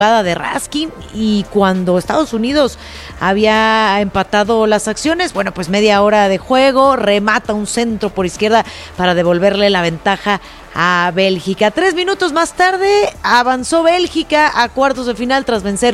de Raskin, y cuando Estados Unidos había empatado las acciones, bueno, pues media hora de juego, remata un centro por izquierda para devolverle la ventaja a Bélgica. 3 minutos más tarde avanzó Bélgica a cuartos de final tras vencer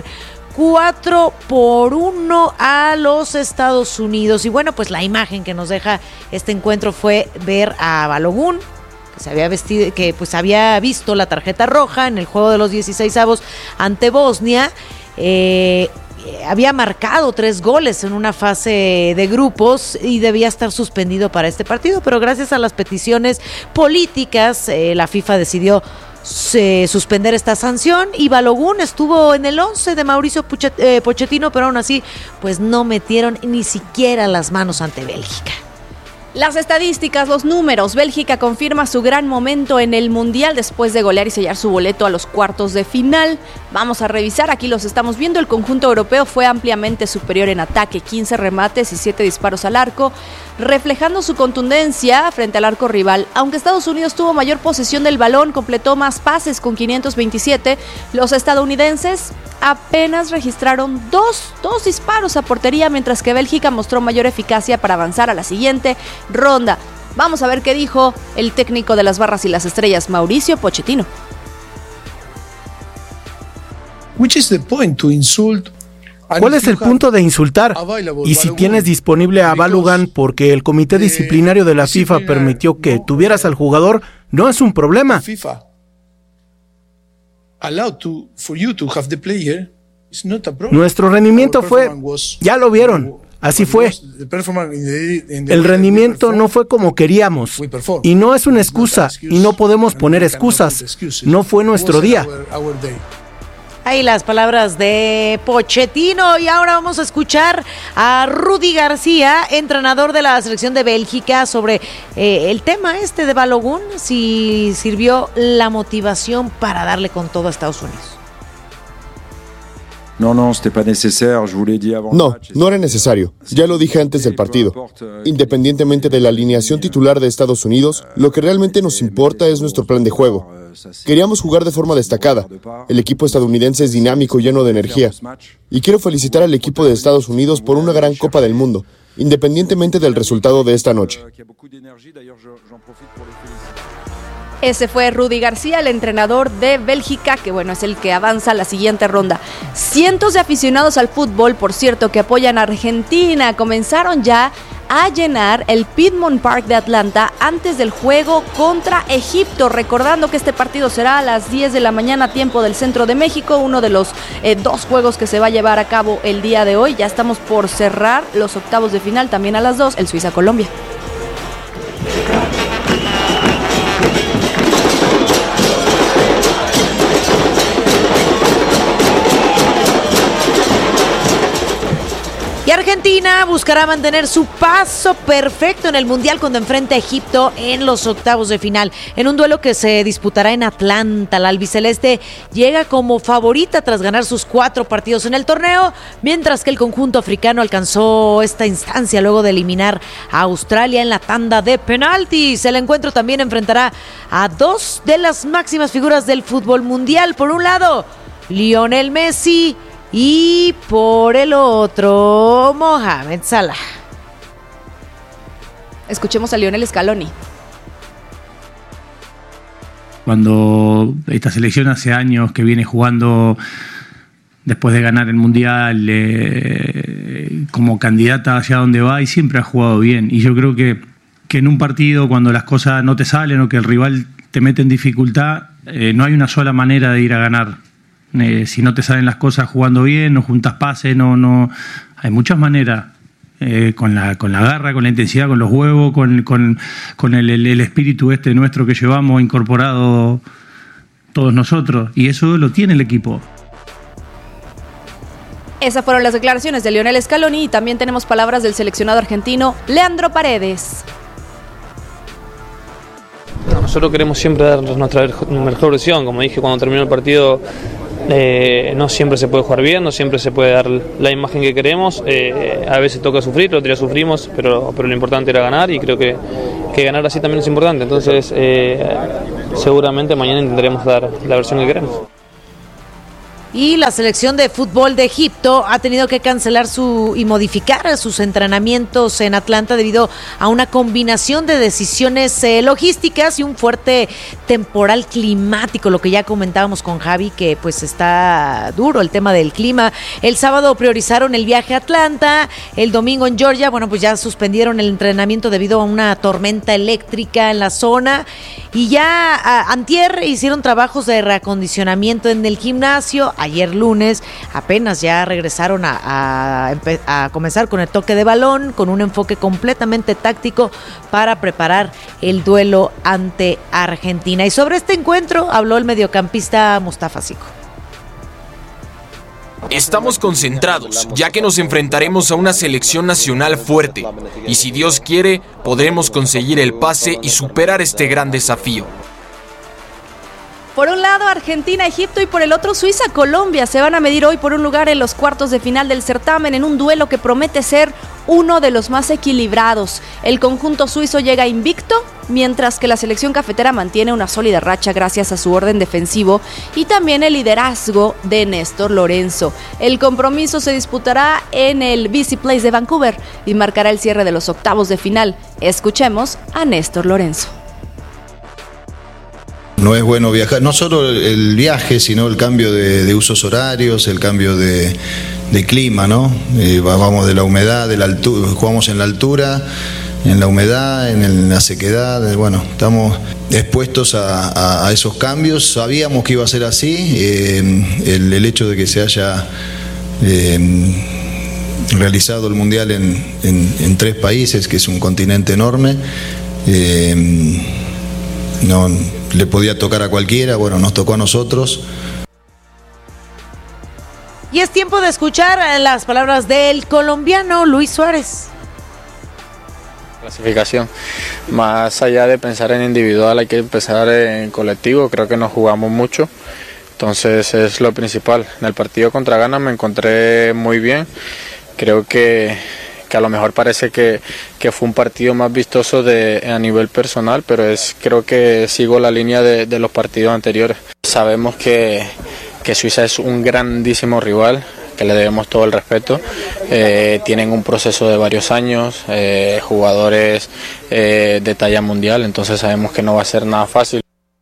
4-1 a los Estados Unidos. Y bueno, pues la imagen que nos deja este encuentro fue ver a Balogun, se había vestido, que pues había visto la tarjeta roja en el juego de los 16avos ante Bosnia. Había marcado 3 goles en una fase de grupos y debía estar suspendido para este partido, pero gracias a las peticiones políticas, la FIFA decidió suspender esta sanción, y Balogun estuvo en el 11 de Mauricio Pochettino, pero aún así pues no metieron ni siquiera las manos ante Bélgica. Las estadísticas, los números. Bélgica confirma su gran momento en el Mundial después de golear y sellar su boleto a los cuartos de final. Vamos a revisar, aquí los estamos viendo. El conjunto europeo fue ampliamente superior en ataque, 15 remates y 7 disparos al arco, reflejando su contundencia frente al arco rival. Aunque Estados Unidos tuvo mayor posesión del balón, completó más pases con 527, los estadounidenses apenas registraron dos disparos a portería, mientras que Bélgica mostró mayor eficacia para avanzar a la siguiente ronda. Vamos a ver qué dijo el técnico de las barras y las estrellas, Mauricio Pochettino. ¿Cuál es el punto de insultar? Y si tienes disponible a Balogun porque el comité disciplinario de la FIFA permitió que tuvieras al jugador, no es un problema. Nuestro rendimiento fue, ya lo vieron, así fue. El rendimiento no fue como queríamos, y no es una excusa, y no podemos poner excusas. No fue nuestro día. Ahí las palabras de Pochettino. Y ahora vamos a escuchar a Rudi García, entrenador de la selección de Bélgica, sobre el tema de Balogun, si sirvió la motivación para darle con todo a Estados Unidos. No era necesario. Ya lo dije antes del partido. Independientemente de la alineación titular de Estados Unidos, lo que realmente nos importa es nuestro plan de juego. Queríamos jugar de forma destacada. El equipo estadounidense es dinámico y lleno de energía. Y quiero felicitar al equipo de Estados Unidos por una gran Copa del Mundo, independientemente del resultado de esta noche. Ese fue Rudi García, el entrenador de Bélgica, que bueno, es el que avanza a la siguiente ronda. Cientos de aficionados al fútbol, por cierto, que apoyan a Argentina, comenzaron ya a llenar el Piedmont Park de Atlanta antes del juego contra Egipto, recordando que este partido será a las 10 de la mañana, tiempo del centro de México, uno de los 2 juegos que se va a llevar a cabo el día de hoy. Ya estamos por cerrar los octavos de final, también a las 2, el Suiza-Colombia. Y Argentina buscará mantener su paso perfecto en el Mundial cuando enfrente a Egipto en los octavos de final. En un duelo que se disputará en Atlanta, la albiceleste llega como favorita tras ganar sus 4 partidos en el torneo, mientras que el conjunto africano alcanzó esta instancia luego de eliminar a Australia en la tanda de penaltis. El encuentro también enfrentará a 2 de las máximas figuras del fútbol mundial. Por un lado, Lionel Messi, y por el otro, Mohamed Salah. Escuchemos a Lionel Scaloni. Cuando esta selección hace años que viene jugando después de ganar el Mundial como candidata hacia donde va, y siempre ha jugado bien. Y yo creo que en un partido, cuando las cosas no te salen o que el rival te mete en dificultad, no hay una sola manera de ir a ganar. Si no te salen las cosas jugando bien, no juntas pases, no hay muchas maneras, con la garra, con la intensidad, con los huevos, con el espíritu nuestro que llevamos incorporado todos nosotros, y eso lo tiene el equipo. Esas fueron las declaraciones de Lionel Scaloni, y también tenemos palabras del seleccionado argentino Leandro Paredes. Nosotros queremos siempre dar nuestra mejor versión. Como dije cuando terminó el partido, no siempre se puede jugar bien, no siempre se puede dar la imagen que queremos. A veces toca sufrir, otro día sufrimos, pero lo importante era ganar, y creo que ganar así también es importante. Entonces seguramente mañana intentaremos dar la versión que queremos. Y la selección de fútbol de Egipto ha tenido que cancelar y modificar sus entrenamientos en Atlanta debido a una combinación de decisiones logísticas y un fuerte temporal climático, lo que ya comentábamos con Javi, que pues está duro el tema del clima. El sábado priorizaron el viaje a Atlanta, el domingo en Georgia, bueno, pues ya suspendieron el entrenamiento debido a una tormenta eléctrica en la zona, y ya antier hicieron trabajos de reacondicionamiento en el gimnasio. Ayer lunes apenas ya regresaron a comenzar con el toque de balón, con un enfoque completamente táctico para preparar el duelo ante Argentina. Y sobre este encuentro habló el mediocampista Mustafa Siko. Estamos concentrados, ya que nos enfrentaremos a una selección nacional fuerte, y si Dios quiere, podremos conseguir el pase y superar este gran desafío. Por un lado, Argentina, Egipto, y por el otro, Suiza, Colombia se van a medir hoy por un lugar en los cuartos de final del certamen, en un duelo que promete ser uno de los más equilibrados. El conjunto suizo llega invicto, mientras que la selección cafetera mantiene una sólida racha gracias a su orden defensivo y también el liderazgo de Néstor Lorenzo. El compromiso se disputará en el BC Place de Vancouver y marcará el cierre de los octavos de final. Escuchemos a Néstor Lorenzo. No es bueno viajar, no solo el viaje, sino el cambio de usos horarios, el cambio de clima, ¿no? Vamos de la humedad, de la altura, jugamos en la altura, en la humedad, en la sequedad. Bueno, estamos expuestos a esos cambios. Sabíamos que iba a ser así. El hecho de que se haya realizado el Mundial en 3 países, que es un continente enorme, no le podía tocar a cualquiera. Bueno, nos tocó a nosotros. Y es tiempo de escuchar las palabras del colombiano Luis Suárez. Clasificación. Más allá de pensar en individual, hay que pensar en colectivo. Creo que nos jugamos mucho, entonces es lo principal. En el partido contra Ghana me encontré muy bien. Creo que a lo mejor parece que fue un partido más vistoso a nivel personal, pero creo que sigo la línea de los partidos anteriores. Sabemos que Suiza es un grandísimo rival, que le debemos todo el respeto. Tienen un proceso de varios años, jugadores de talla mundial, entonces sabemos que no va a ser nada fácil.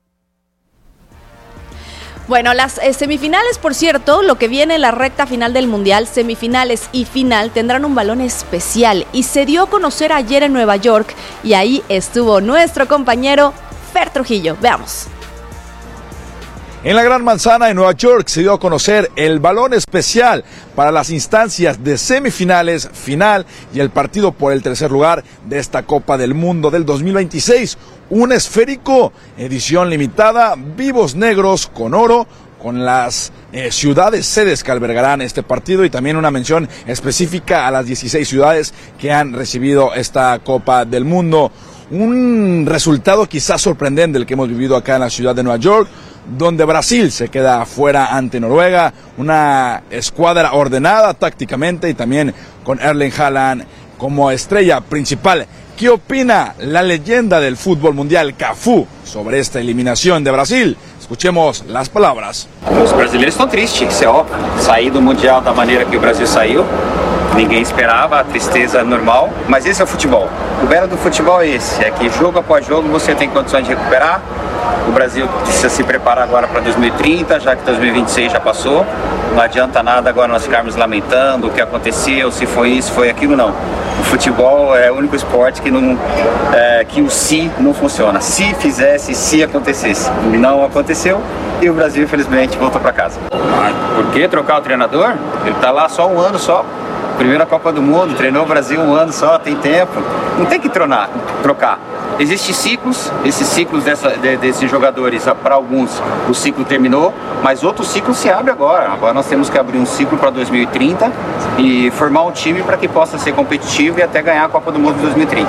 Bueno, las semifinales, por cierto, lo que viene en la recta final del Mundial, semifinales y final, tendrán un balón especial y se dio a conocer ayer en Nueva York y ahí estuvo nuestro compañero Fer Trujillo. Veamos. En la Gran Manzana de Nueva York se dio a conocer el balón especial para las instancias de semifinales, final y el partido por el tercer lugar de esta Copa del Mundo del 2026. Un esférico, edición limitada, vivos negros con oro, con las ciudades sedes que albergarán este partido y también una mención específica a las 16 ciudades que han recibido esta Copa del Mundo. Un resultado quizás sorprendente el que hemos vivido acá en la ciudad de Nueva York, donde Brasil se queda fuera ante Noruega, una escuadra ordenada tácticamente y también con Erling Haaland como estrella principal. ¿Qué opina la leyenda del fútbol mundial, Cafu, sobre esta eliminación de Brasil? Escuchemos las palabras. Os brasileiros estão tristes, isso é óbvio. Sair do Mundial da maneira que o Brasil saiu, ninguém esperava, a tristeza normal, mas esse é o futebol. O belo do futebol é esse, é que jogo após jogo você tem condições de recuperar. O Brasil precisa se preparar agora para 2030, já que 2026 já passou. Não adianta nada agora nós ficarmos lamentando o que aconteceu, se foi isso, foi aquilo, não. O futebol é o único esporte que que o se não funciona. Se fizesse, se acontecesse. Não aconteceu e o Brasil, infelizmente, voltou para casa. Por que trocar o treinador? Ele está lá só um ano só. Primeira Copa do Mundo, treinou o Brasil um ano só, tem tempo. Não tem que trocar. Existem ciclos, esses ciclos desses jogadores, para alguns o ciclo terminou, mas outro ciclo se abre agora. Agora nós temos que abrir um ciclo para 2030 e formar um time para que possa ser competitivo e até ganhar a Copa do Mundo de 2030.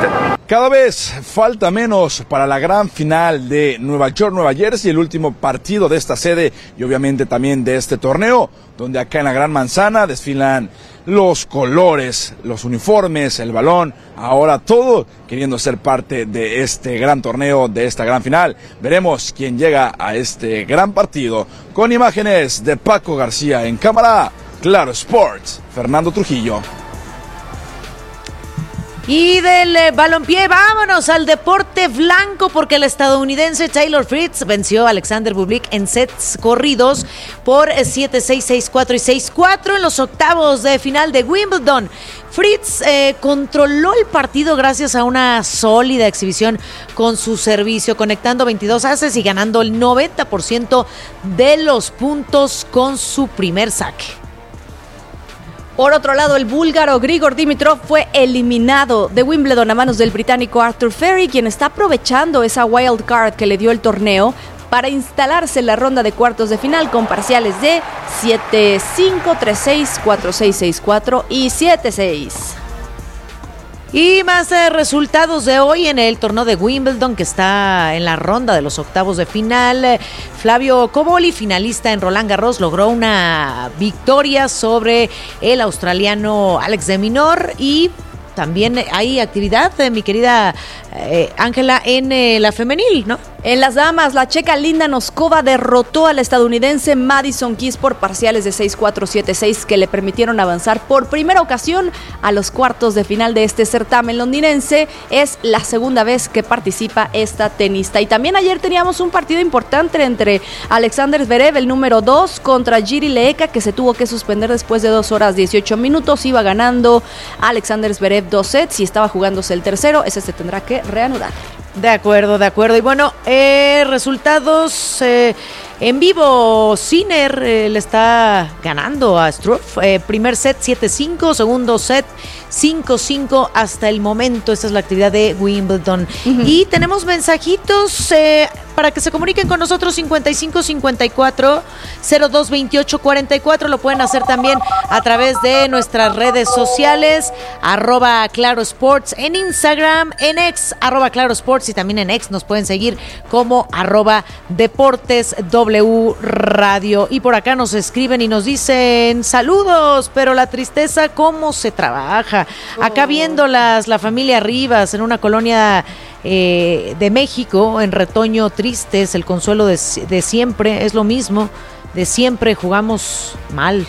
Cada vez falta menos para la gran final de Nueva York, Nueva Jersey, el último partido de esta sede y obviamente también de este torneo, donde acá en la Gran Manzana desfilan los colores, los uniformes, el balón, ahora todo queriendo ser parte de este gran torneo, de esta gran final. Veremos quién llega a este gran partido con imágenes de Paco García en cámara, Claro Sports, Fernando Trujillo. Y del balompié, vámonos al deporte blanco, porque el estadounidense Taylor Fritz venció a Alexander Bublik en sets corridos por 7-6, 6-4 y 6-4 en los octavos de final de Wimbledon. Fritz controló el partido gracias a una sólida exhibición con su servicio, conectando 22 aces y ganando el 90% de los puntos con su primer saque. Por otro lado, el búlgaro Grigor Dimitrov fue eliminado de Wimbledon a manos del británico Arthur Ferry, quien está aprovechando esa wild card que le dio el torneo para instalarse en la ronda de cuartos de final con parciales de 7-5, 3-6, 4-6, 6-4 y 7-6. Y más resultados de hoy en el torneo de Wimbledon, que está en la ronda de los octavos de final. Flavio Cobolli, finalista en Roland Garros, logró una victoria sobre el australiano Alex de Minaur. Y también hay actividad, mi querida Ángela, en la femenil, ¿no? En las damas, la checa Linda Noskova derrotó a la estadounidense Madison Keys por parciales de 6-4, 7-6 que le permitieron avanzar por primera ocasión a los cuartos de final de este certamen londinense. Es la segunda vez que participa esta tenista. Y también ayer teníamos un partido importante entre Alexander Zverev, el número 2, contra Jiri Leeka, que se tuvo que suspender después de 2 horas 18 minutos. Iba ganando Alexander Zverev 2 sets y estaba jugándose el tercero. Ese se tendrá que reanudar. De acuerdo. Y bueno, resultados en vivo. Sinner le está ganando a Struff. Primer set 7-5, segundo set 5-5 hasta el momento. Esta es la actividad de Wimbledon. Y tenemos mensajitos para que se comuniquen con nosotros. 55 54 02 28 44. Lo pueden hacer también a través de nuestras redes sociales, @ClaroSports en Instagram, en X, @ClaroSports, y también en X nos pueden seguir como @DeportesW Radio. Y por acá nos escriben y nos dicen: saludos, pero la tristeza, ¿cómo se trabaja? Acá viéndolas, la familia Rivas en una colonia de México, en Retoño, tristes, el consuelo de siempre, es lo mismo, de siempre jugamos mal.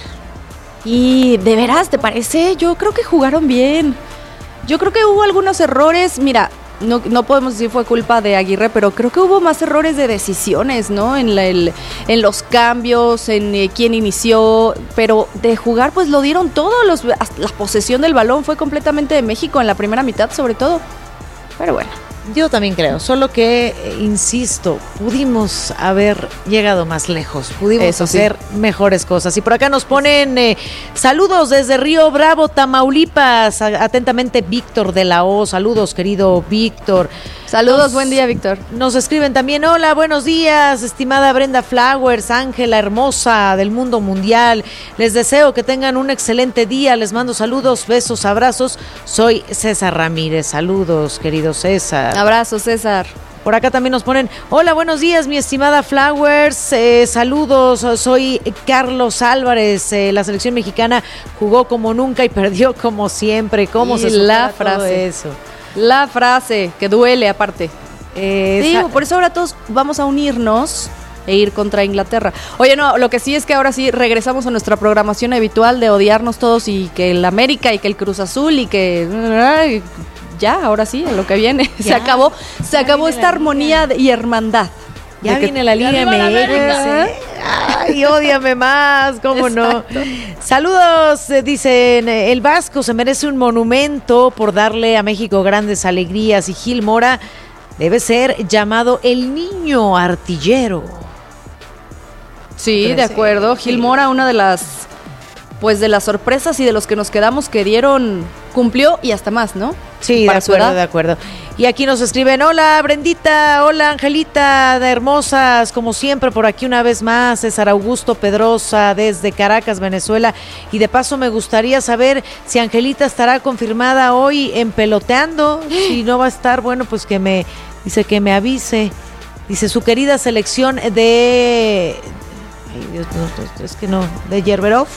Y de veras, ¿te parece? Yo creo que jugaron bien. Yo creo que hubo algunos errores, mira, no podemos decir fue culpa de Aguirre, pero creo que hubo más errores de decisiones, ¿no? En los cambios, en quién inició, pero de jugar pues lo dieron todo, la posesión del balón fue completamente de México en la primera mitad sobre todo, pero bueno. Yo también creo, solo que, insisto, pudimos haber llegado más lejos, pudimos hacer mejores cosas. Y por acá nos ponen saludos desde Río Bravo, Tamaulipas. Atentamente, Víctor de la O. Saludos, querido Víctor. Saludos, buen día, Víctor. Nos escriben también: hola, buenos días, estimada Brenda Flowers, Ángela hermosa del mundo mundial. Les deseo que tengan un excelente día. Les mando saludos, besos, abrazos. Soy César Ramírez. Saludos, querido César. Abrazo, César. Por acá también nos ponen: hola, buenos días, mi estimada Flowers, saludos, soy Carlos Álvarez. La selección mexicana jugó como nunca y perdió como siempre. ¿Cómo se supera todo eso? La frase que duele aparte. Digo, por eso ahora todos vamos a unirnos e ir contra Inglaterra. Oye, no, lo que sí es que ahora sí regresamos a nuestra programación habitual de odiarnos todos, y que el América y que el Cruz Azul y que ya, ahora sí, lo que viene. Ya, se acabó esta armonía y hermandad. Ya viene la Liga MX. Ay, ódiame más, ¿cómo no? Saludos, dicen: el Vasco se merece un monumento por darle a México grandes alegrías, y Gil Mora debe ser llamado el niño artillero. Sí, de acuerdo. Gil Mora, una de las pues de las sorpresas y de los que nos quedamos cumplió y hasta más, ¿no? Sí, de acuerdo. Y aquí nos escriben, hola Brendita, hola Angelita, de hermosas, como siempre por aquí una vez más, César Augusto Pedrosa desde Caracas, Venezuela. Y de paso me gustaría saber si Angelita estará confirmada hoy en Peloteando. Si no va a estar, bueno, pues que me avise. Dice su querida selección de... Ay, Dios, no, es que no, de Gerberov.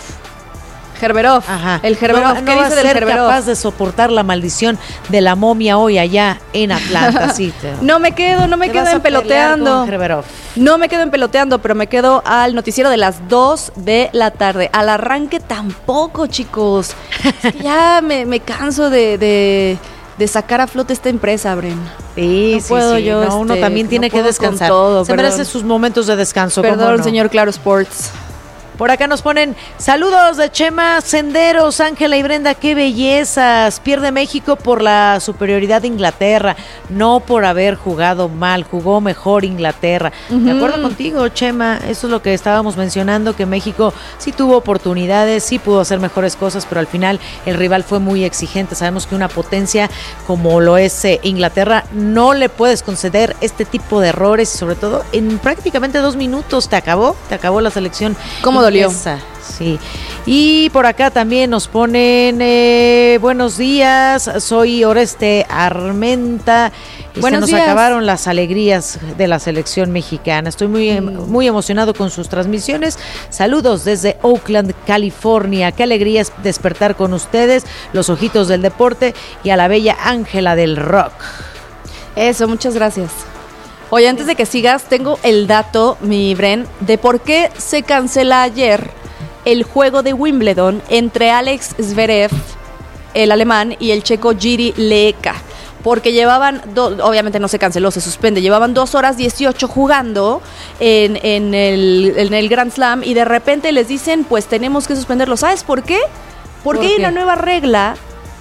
Ajá. El Gerberov, no va a ser capaz de soportar la maldición de la momia hoy allá en Atlanta. Sí, no me quedo en Peloteando. No me quedo en Peloteando, pero me quedo al noticiero de las 2 de la tarde. Al arranque tampoco, chicos. Es que ya me canso de sacar a flote esta empresa, Bren. Sí, no puedo yo. No, uno también tiene que descansar. Se merece sus momentos de descanso. Perdón, señor Claro Sports. Por acá nos ponen saludos de Chema Senderos, Ángela y Brenda, qué bellezas. Pierde México por la superioridad de Inglaterra, no por haber jugado mal, jugó mejor Inglaterra. De acuerdo contigo, Chema, eso es lo que estábamos mencionando, que México sí tuvo oportunidades, sí pudo hacer mejores cosas, pero al final el rival fue muy exigente. Sabemos que una potencia como lo es Inglaterra, no le puedes conceder este tipo de errores y sobre todo en prácticamente 2 minutos te acabó la selección. ¿Cómo dolió? Sí. Y por acá también nos ponen buenos días, soy Oreste Armenta. Buenos días. Nos acabaron las alegrías de la selección mexicana. Estoy muy emocionado con sus transmisiones. Saludos desde Oakland, California. Qué alegría es despertar con ustedes, los ojitos del deporte y a la bella Ángela del rock. Eso, muchas gracias. Oye, antes de que sigas, tengo el dato, mi Bren, de por qué se cancela ayer el juego de Wimbledon entre Alex Zverev, el alemán, y el checo Jiří Leka. Porque llevaban, obviamente no se canceló, se suspende, llevaban 2 horas 18 jugando en el Grand Slam y de repente les dicen, pues tenemos que suspenderlo. ¿Sabes por qué? Porque hay una nueva regla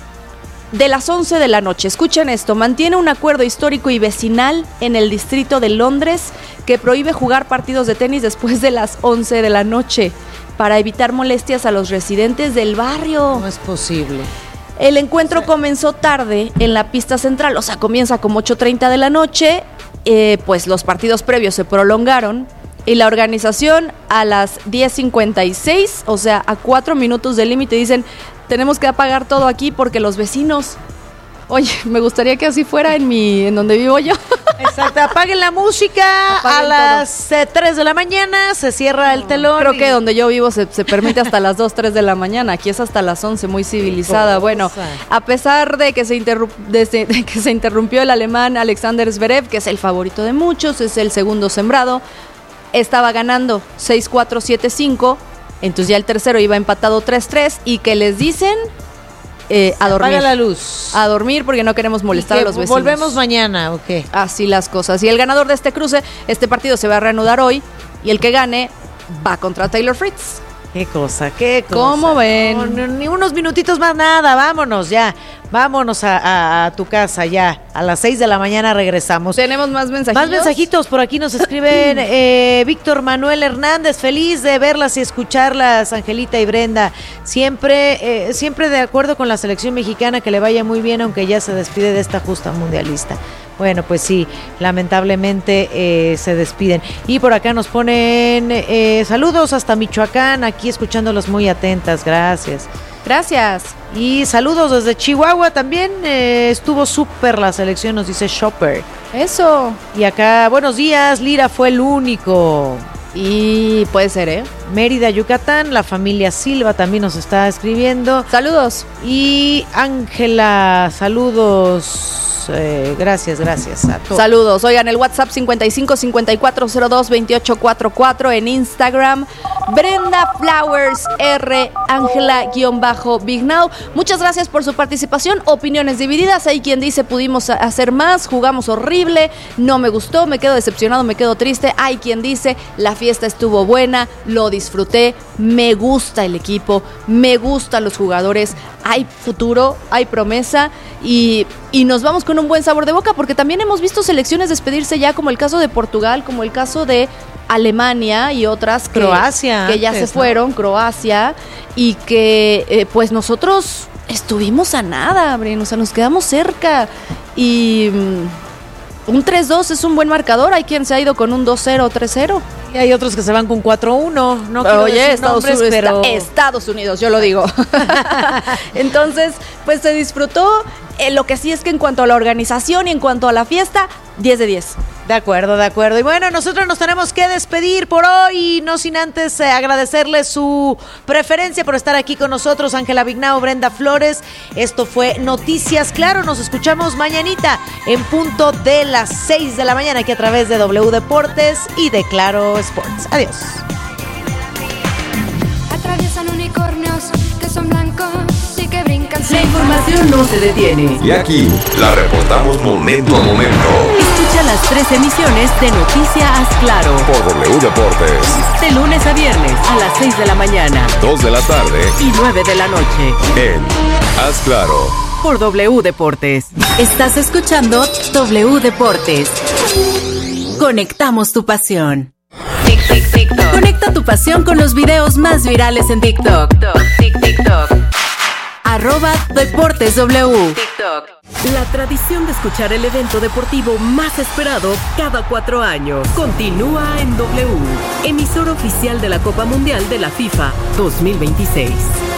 de las 11 de la noche. Escuchen esto, mantiene un acuerdo histórico y vecinal en el distrito de Londres que prohíbe jugar partidos de tenis después de las 11 de la noche para evitar molestias a los residentes del barrio. No es posible. El encuentro comenzó tarde en la pista central, o sea, comienza como 8:30 de la noche, pues los partidos previos se prolongaron y la organización a las 10:56, o sea, a 4 minutos del límite, dicen, tenemos que apagar todo aquí porque los vecinos... Oye, me gustaría que así fuera en donde vivo yo. Exacto, apaguen la música, apaguen a las 3 de la mañana, se cierra el telón. Creo que donde yo vivo se permite hasta las 2, 3 de la mañana, aquí es hasta las 11, muy civilizada. Bueno, a pesar de que se interrumpió el alemán Alexander Zverev, que es el favorito de muchos, es el segundo sembrado, estaba ganando 6-4, 7-5, entonces ya el tercero iba empatado 3-3 y que les dicen... a dormir. Apaga la luz. A dormir porque no queremos molestar a los vecinos. ¿Volvemos mañana o qué? Así las cosas. Y el ganador de este cruce, este partido se va a reanudar hoy y el que gane va contra Taylor Fritz. Qué cosa. ¿Cómo ven? No, ni unos minutitos más, nada, vámonos ya. Vámonos a tu casa ya. A las 6 de la mañana regresamos. ¿Tenemos más mensajitos? Más mensajitos, por aquí nos escriben Víctor Manuel Hernández, feliz de verlas y escucharlas, Angelita y Brenda. Siempre de acuerdo con la selección mexicana, que le vaya muy bien, aunque ya se despide de esta justa mundialista. Bueno, pues sí, lamentablemente se despiden. Y por acá nos ponen saludos hasta Michoacán, aquí escuchándolos muy atentas, gracias. Gracias. Y saludos desde Chihuahua también, estuvo súper la selección, nos dice Shopper. Eso. Y acá, buenos días, Lira fue el único. Y puede ser, Mérida, Yucatán, la familia Silva también nos está escribiendo. Saludos. Y Ángela, saludos. Gracias a todos. Saludos. Oigan, el WhatsApp 55-5402-2844, en Instagram Brenda Flowers R, Ángela-Big Now. Muchas gracias por su participación. Opiniones divididas. Hay quien dice pudimos hacer más, jugamos horrible, no me gustó, me quedo decepcionado, me quedo triste. Hay quien dice la fiesta estuvo buena, lo disfruté, me gusta el equipo, me gustan los jugadores, hay futuro, hay promesa y nos vamos con un buen sabor de boca, porque también hemos visto selecciones despedirse ya, como el caso de Portugal, como el caso de Alemania y otras Croacia, que ya se fueron, Croacia, y que pues nosotros estuvimos a nada, Bren, o sea, nos quedamos cerca y un 3-2 es un buen marcador. Hay quien se ha ido con un 2-0, 3-0. Y hay otros que se van con 4-1. No Oye, Estados Unidos, yo lo digo. Entonces, pues se disfrutó. Lo que sí es que en cuanto a la organización y en cuanto a la fiesta, 10 de 10. De acuerdo. Y bueno, nosotros nos tenemos que despedir por hoy, no sin antes agradecerles su preferencia por estar aquí con nosotros, Ángela Vignao, Brenda Flores. Esto fue Noticias Claro. Nos escuchamos mañanita en punto de las 6 de la mañana aquí a través de W Deportes y de Claro Sports. Adiós. Atraviesan unicornios que son blancos y que brincan. La información no se detiene. Y aquí la reportamos momento a momento. Escucha las 3 emisiones de Noticias Claro por W Deportes. De lunes a viernes a las 6 de la mañana, 2 de la tarde y 9 de la noche. En Haz Claro. Por W Deportes. Estás escuchando W Deportes. Conectamos tu pasión. TikTok. Conecta tu pasión con los videos más virales en TikTok. TikTok. @DeportesW. TikTok. La tradición de escuchar el evento deportivo más esperado cada 4 años continúa en W, emisora oficial de la Copa Mundial de la FIFA 2026.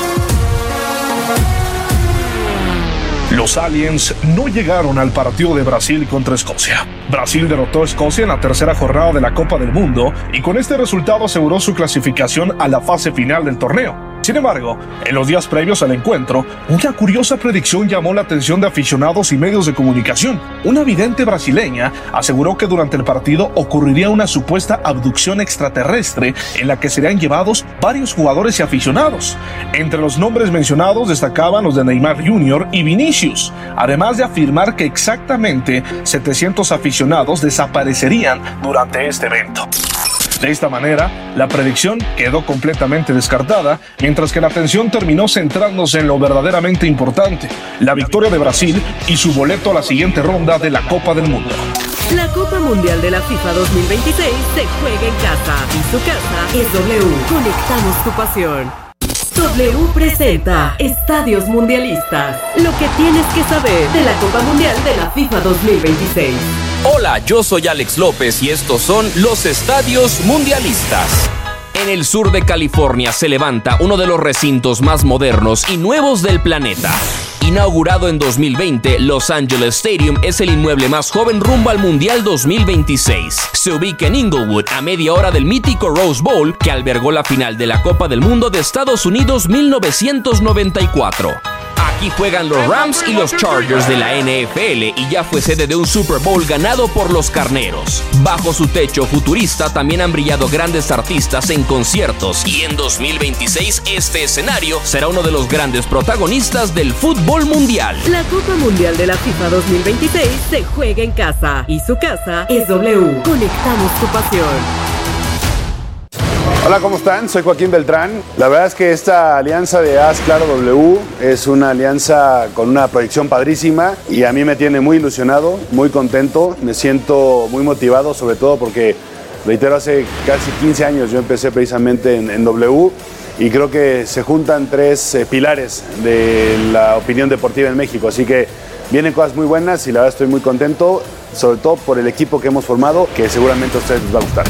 Los Aliens no llegaron al partido de Brasil contra Escocia. Brasil derrotó a Escocia en la tercera jornada de la Copa del Mundo y con este resultado aseguró su clasificación a la fase final del torneo. Sin embargo, en los días previos al encuentro, una curiosa predicción llamó la atención de aficionados y medios de comunicación. Una vidente brasileña aseguró que durante el partido ocurriría una supuesta abducción extraterrestre en la que serían llevados varios jugadores y aficionados. Entre los nombres mencionados destacaban los de Neymar Jr. y Vinicius, además de afirmar que exactamente 700 aficionados desaparecerían durante este evento. De esta manera, la predicción quedó completamente descartada, mientras que la atención terminó centrándose en lo verdaderamente importante, la victoria de Brasil y su boleto a la siguiente ronda de la Copa del Mundo. La Copa Mundial de la FIFA 2026 se juega en casa y su casa es W. Conectamos tu pasión. W presenta Estadios Mundialistas. Lo que tienes que saber de la Copa Mundial de la FIFA 2026. Hola, yo soy Alex López y estos son los Estadios Mundialistas. En el sur de California se levanta uno de los recintos más modernos y nuevos del planeta. Inaugurado en 2020, Los Angeles Stadium es el inmueble más joven rumbo al Mundial 2026. Se ubica en Inglewood, a media hora del mítico Rose Bowl, que albergó la final de la Copa del Mundo de Estados Unidos 1994. Aquí juegan los Rams y los Chargers de la NFL y ya fue sede de un Super Bowl ganado por los Carneros. Bajo su techo futurista también han brillado grandes artistas en conciertos y en 2026 este escenario será uno de los grandes protagonistas del fútbol mundial. La Copa Mundial de la FIFA 2026 se juega en casa y su casa es W. Conectamos tu pasión. Hola, ¿cómo están? Soy Joaquín Beltrán. La verdad es que esta alianza de Haz Claro W es una alianza con una proyección padrísima y a mí me tiene muy ilusionado, muy contento, me siento muy motivado, sobre todo porque, reitero, hace casi 15 años yo empecé precisamente en W y creo que se juntan 3 pilares de la opinión deportiva en México, así que vienen cosas muy buenas y la verdad estoy muy contento, sobre todo por el equipo que hemos formado, que seguramente a ustedes les va a gustar.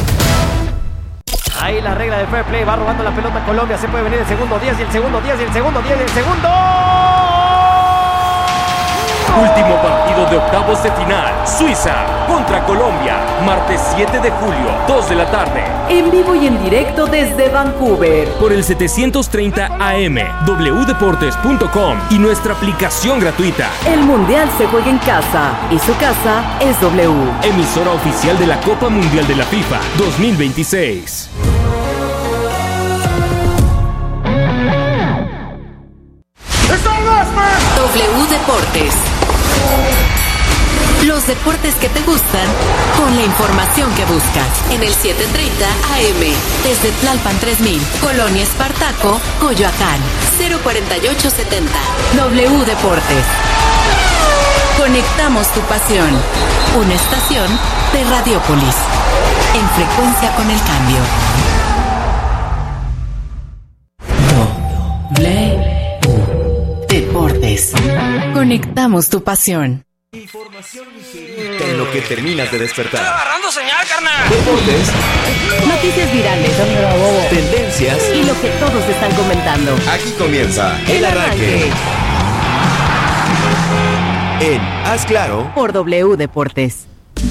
Ahí la regla del fair play, va robando la pelota Colombia, se puede venir el segundo 10 y el segundo 10 y el segundo 10 y el segundo. Último partido de octavos de final, Suiza contra Colombia, martes 7 de julio, 2 de la tarde. En vivo y en directo desde Vancouver. Por el 730 AM, wdeportes.com y nuestra aplicación gratuita. El Mundial se juega en casa y su casa es W. Emisora oficial de la Copa Mundial de la FIFA 2026. W Deportes. Los deportes que te gustan con la información que buscas. En el 730 AM. Desde Tlalpan 3000, Colonia Espartaco, Coyoacán. 04870. W Deportes. Conectamos tu pasión. Una estación de Radiopolis. En frecuencia con el cambio. W Deportes. Conectamos tu pasión. Información ligerita en lo que terminas de despertar. ¡Estoy agarrando señal, carnal! Deportes. Noticias virales. Tendencias. Y lo que todos están comentando. Aquí comienza El Arranque. En Haz Claro. Por W Deportes.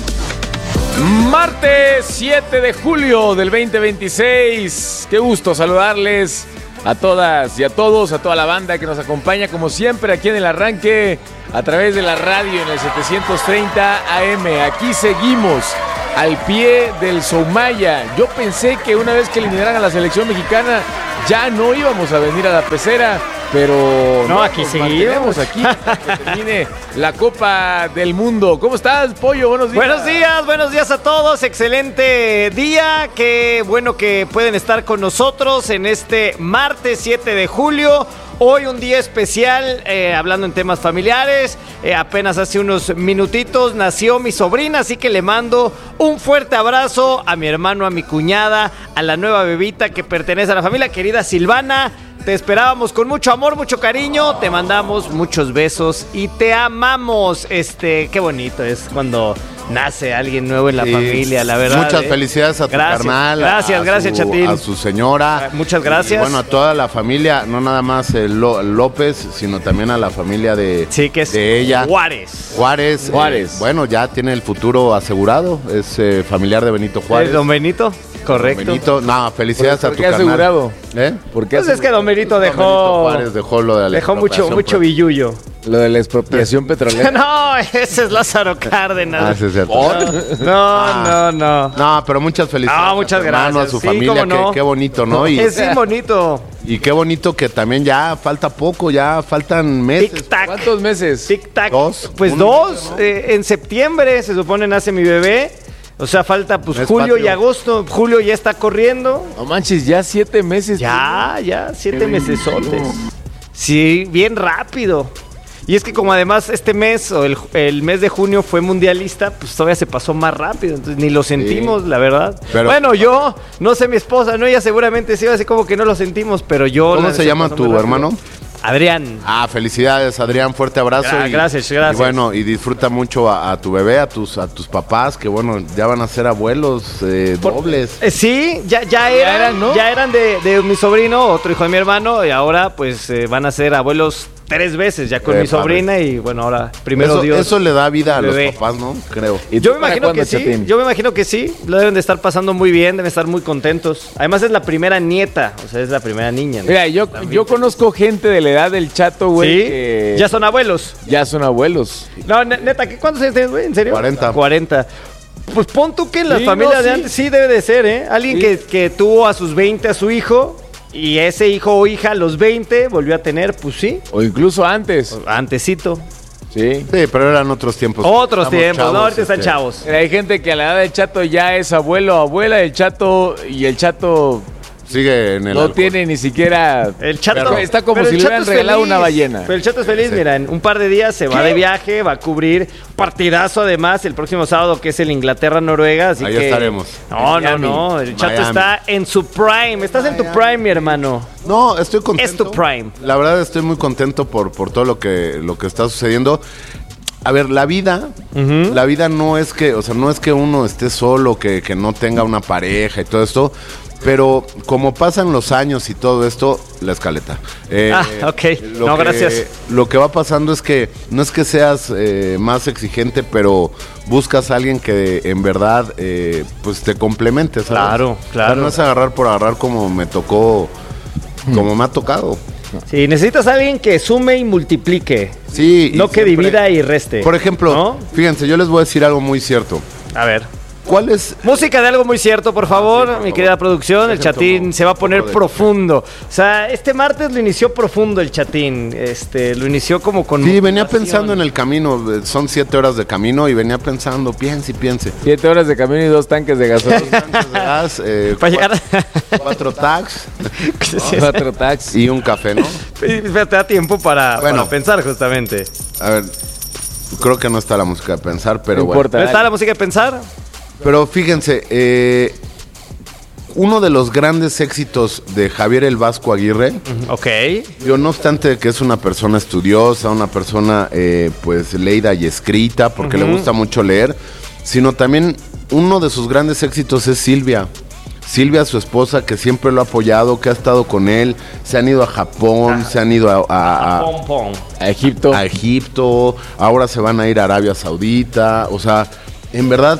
Martes 7 de julio del 2026. Qué gusto saludarles a todas y a todos, a toda la banda que nos acompaña como siempre aquí en El Arranque a través de la radio en el 730 AM. Aquí seguimos al pie del Soumaya. Yo pensé que una vez que eliminaran a la selección mexicana ya no íbamos a venir a la pecera, pero no, aquí seguimos aquí hasta que termine la Copa del Mundo. ¿Cómo estás, Pollo? Buenos días. Buenos días a todos. Excelente día. Qué bueno que pueden estar con nosotros en este martes 7 de julio. Hoy un día especial, hablando en temas familiares. Apenas hace unos minutitos nació mi sobrina, así que le mando un fuerte abrazo a mi hermano, a mi cuñada, a la nueva bebita que pertenece a la familia, querida Silvana. Te esperábamos con mucho amor, mucho cariño. Te mandamos muchos besos y te amamos. Qué bonito es cuando nace alguien nuevo en la familia, la verdad. Muchas felicidades a tu carnal. Gracias, Chatín. A su señora. Muchas gracias. Y bueno, a toda la familia, no nada más López, sino también a la familia de ella. Juárez. Bueno, ya tiene el futuro asegurado. Es familiar de Benito Juárez. ¿Don Benito? Correcto. Don Benito, no, felicidades a tu carnal. ¿Por qué asegurado? ¿Por qué? Pues es que Don Benito dejó Juárez dejó lo de la dejó mucho billullo. Lo de la expropiación petrolera. No, ese es Lázaro Cárdenas. Sí, es cierto. No, pero muchas felicidades. No, muchas gracias. A su familia, qué bonito, ¿no? Es bien bonito. Y qué bonito que también ya falta poco, ya faltan meses. Tic-tac. ¿Cuántos meses? Tic-tac. Dos. Pues dos. En septiembre se supone nace mi bebé. O sea, falta pues julio y agosto. Julio ya está corriendo. No manches, ya 7 meses. Ya, 7 mesesotes. Sí, bien rápido. Y es que como además este mes o el mes de junio fue mundialista, pues todavía se pasó más rápido. Entonces ni lo sentimos, la verdad. Pero, bueno, yo, no sé mi esposa, no, ella seguramente sí, así como que no lo sentimos, pero yo... ¿Cómo se llama tu hermano? Adrián. Felicidades, Adrián, fuerte abrazo. Gracias. Y bueno, y disfruta mucho a tu bebé, a tus papás, que bueno, ya van a ser abuelos dobles. Sí, ya eran, ¿no? Ya eran de mi sobrino, otro hijo de mi hermano, y ahora pues van a ser abuelos 3 veces ya con mi sobrina padre. Y bueno, ahora primero Dios. Eso le da vida a los papás, ¿no? Creo. Yo me imagino que sí. Yo me imagino que sí. Lo deben de estar pasando muy bien, deben estar muy contentos. Además es la primera nieta, o sea, es la primera niña, ¿no? Mira, yo conozco gente de la edad del Chato, güey. ¿Sí? Que ya son abuelos. No, neta, ¿cuántos años tienes, güey? ¿En serio? 40. Pues pon tú que en las familias de antes sí debe de ser, ¿eh? Alguien que tuvo a sus 20 a su hijo. Y ese hijo o hija a los 20 volvió a tener, pues sí. O incluso antes. Antesito. Sí, pero eran otros tiempos. Chavos, no, ahorita están chavos. Hay gente que a la edad del Chato ya es abuelo o abuela del Chato y el Chato... sigue en el no alcohol. Tiene ni siquiera... El Chato... Está como si le hubieran regalado una ballena. Pero el Chato es feliz, mira, en un par de días se va de viaje, va a cubrir partidazo además el próximo sábado, que es el Inglaterra-Noruega, así ahí que... estaremos. No, el Chato está en su prime. Estás en tu prime, mi hermano. No, estoy contento. Es tu prime. La verdad estoy muy contento por todo lo que está sucediendo. A ver, la vida no es que, o sea, no es que uno esté solo, que no tenga una pareja y todo esto. Pero como pasan los años y todo esto, la escaleta. Ok. Gracias. Lo que va pasando es que no es que seas más exigente, pero buscas a alguien que en verdad pues te complemente, ¿sabes? Claro. O sea, no es agarrar por agarrar como me tocó, como me ha tocado. Sí, necesitas a alguien que sume y multiplique. Sí. No que divida y reste. Por ejemplo, Fíjense, yo les voy a decir algo muy cierto. A ver. ¿Cuál es? Música de algo muy cierto, por favor, mi querida producción. El chatín se va a poner profundo. O sea, este martes lo inició profundo el chatín. Lo inició como con... Sí, venía pensando en el camino. Son 7 horas de camino y venía pensando, piense. 7 horas de camino y 2 tanques de gasolina. Para llegar 4 tags. 4 tags. Y un café, ¿no? Te da tiempo para pensar, justamente. A ver, creo que no está la música de pensar, pero ¿No está la música de pensar? Pero fíjense, uno de los grandes éxitos de Javier el Vasco Aguirre, yo no obstante que es una persona estudiosa, una persona pues leída y escrita, porque le gusta mucho leer, sino también uno de sus grandes éxitos es Silvia, su esposa, que siempre lo ha apoyado, que ha estado con él, se han ido a Japón, se han ido a Egipto, ahora se van a ir a Arabia Saudita, o sea... En verdad,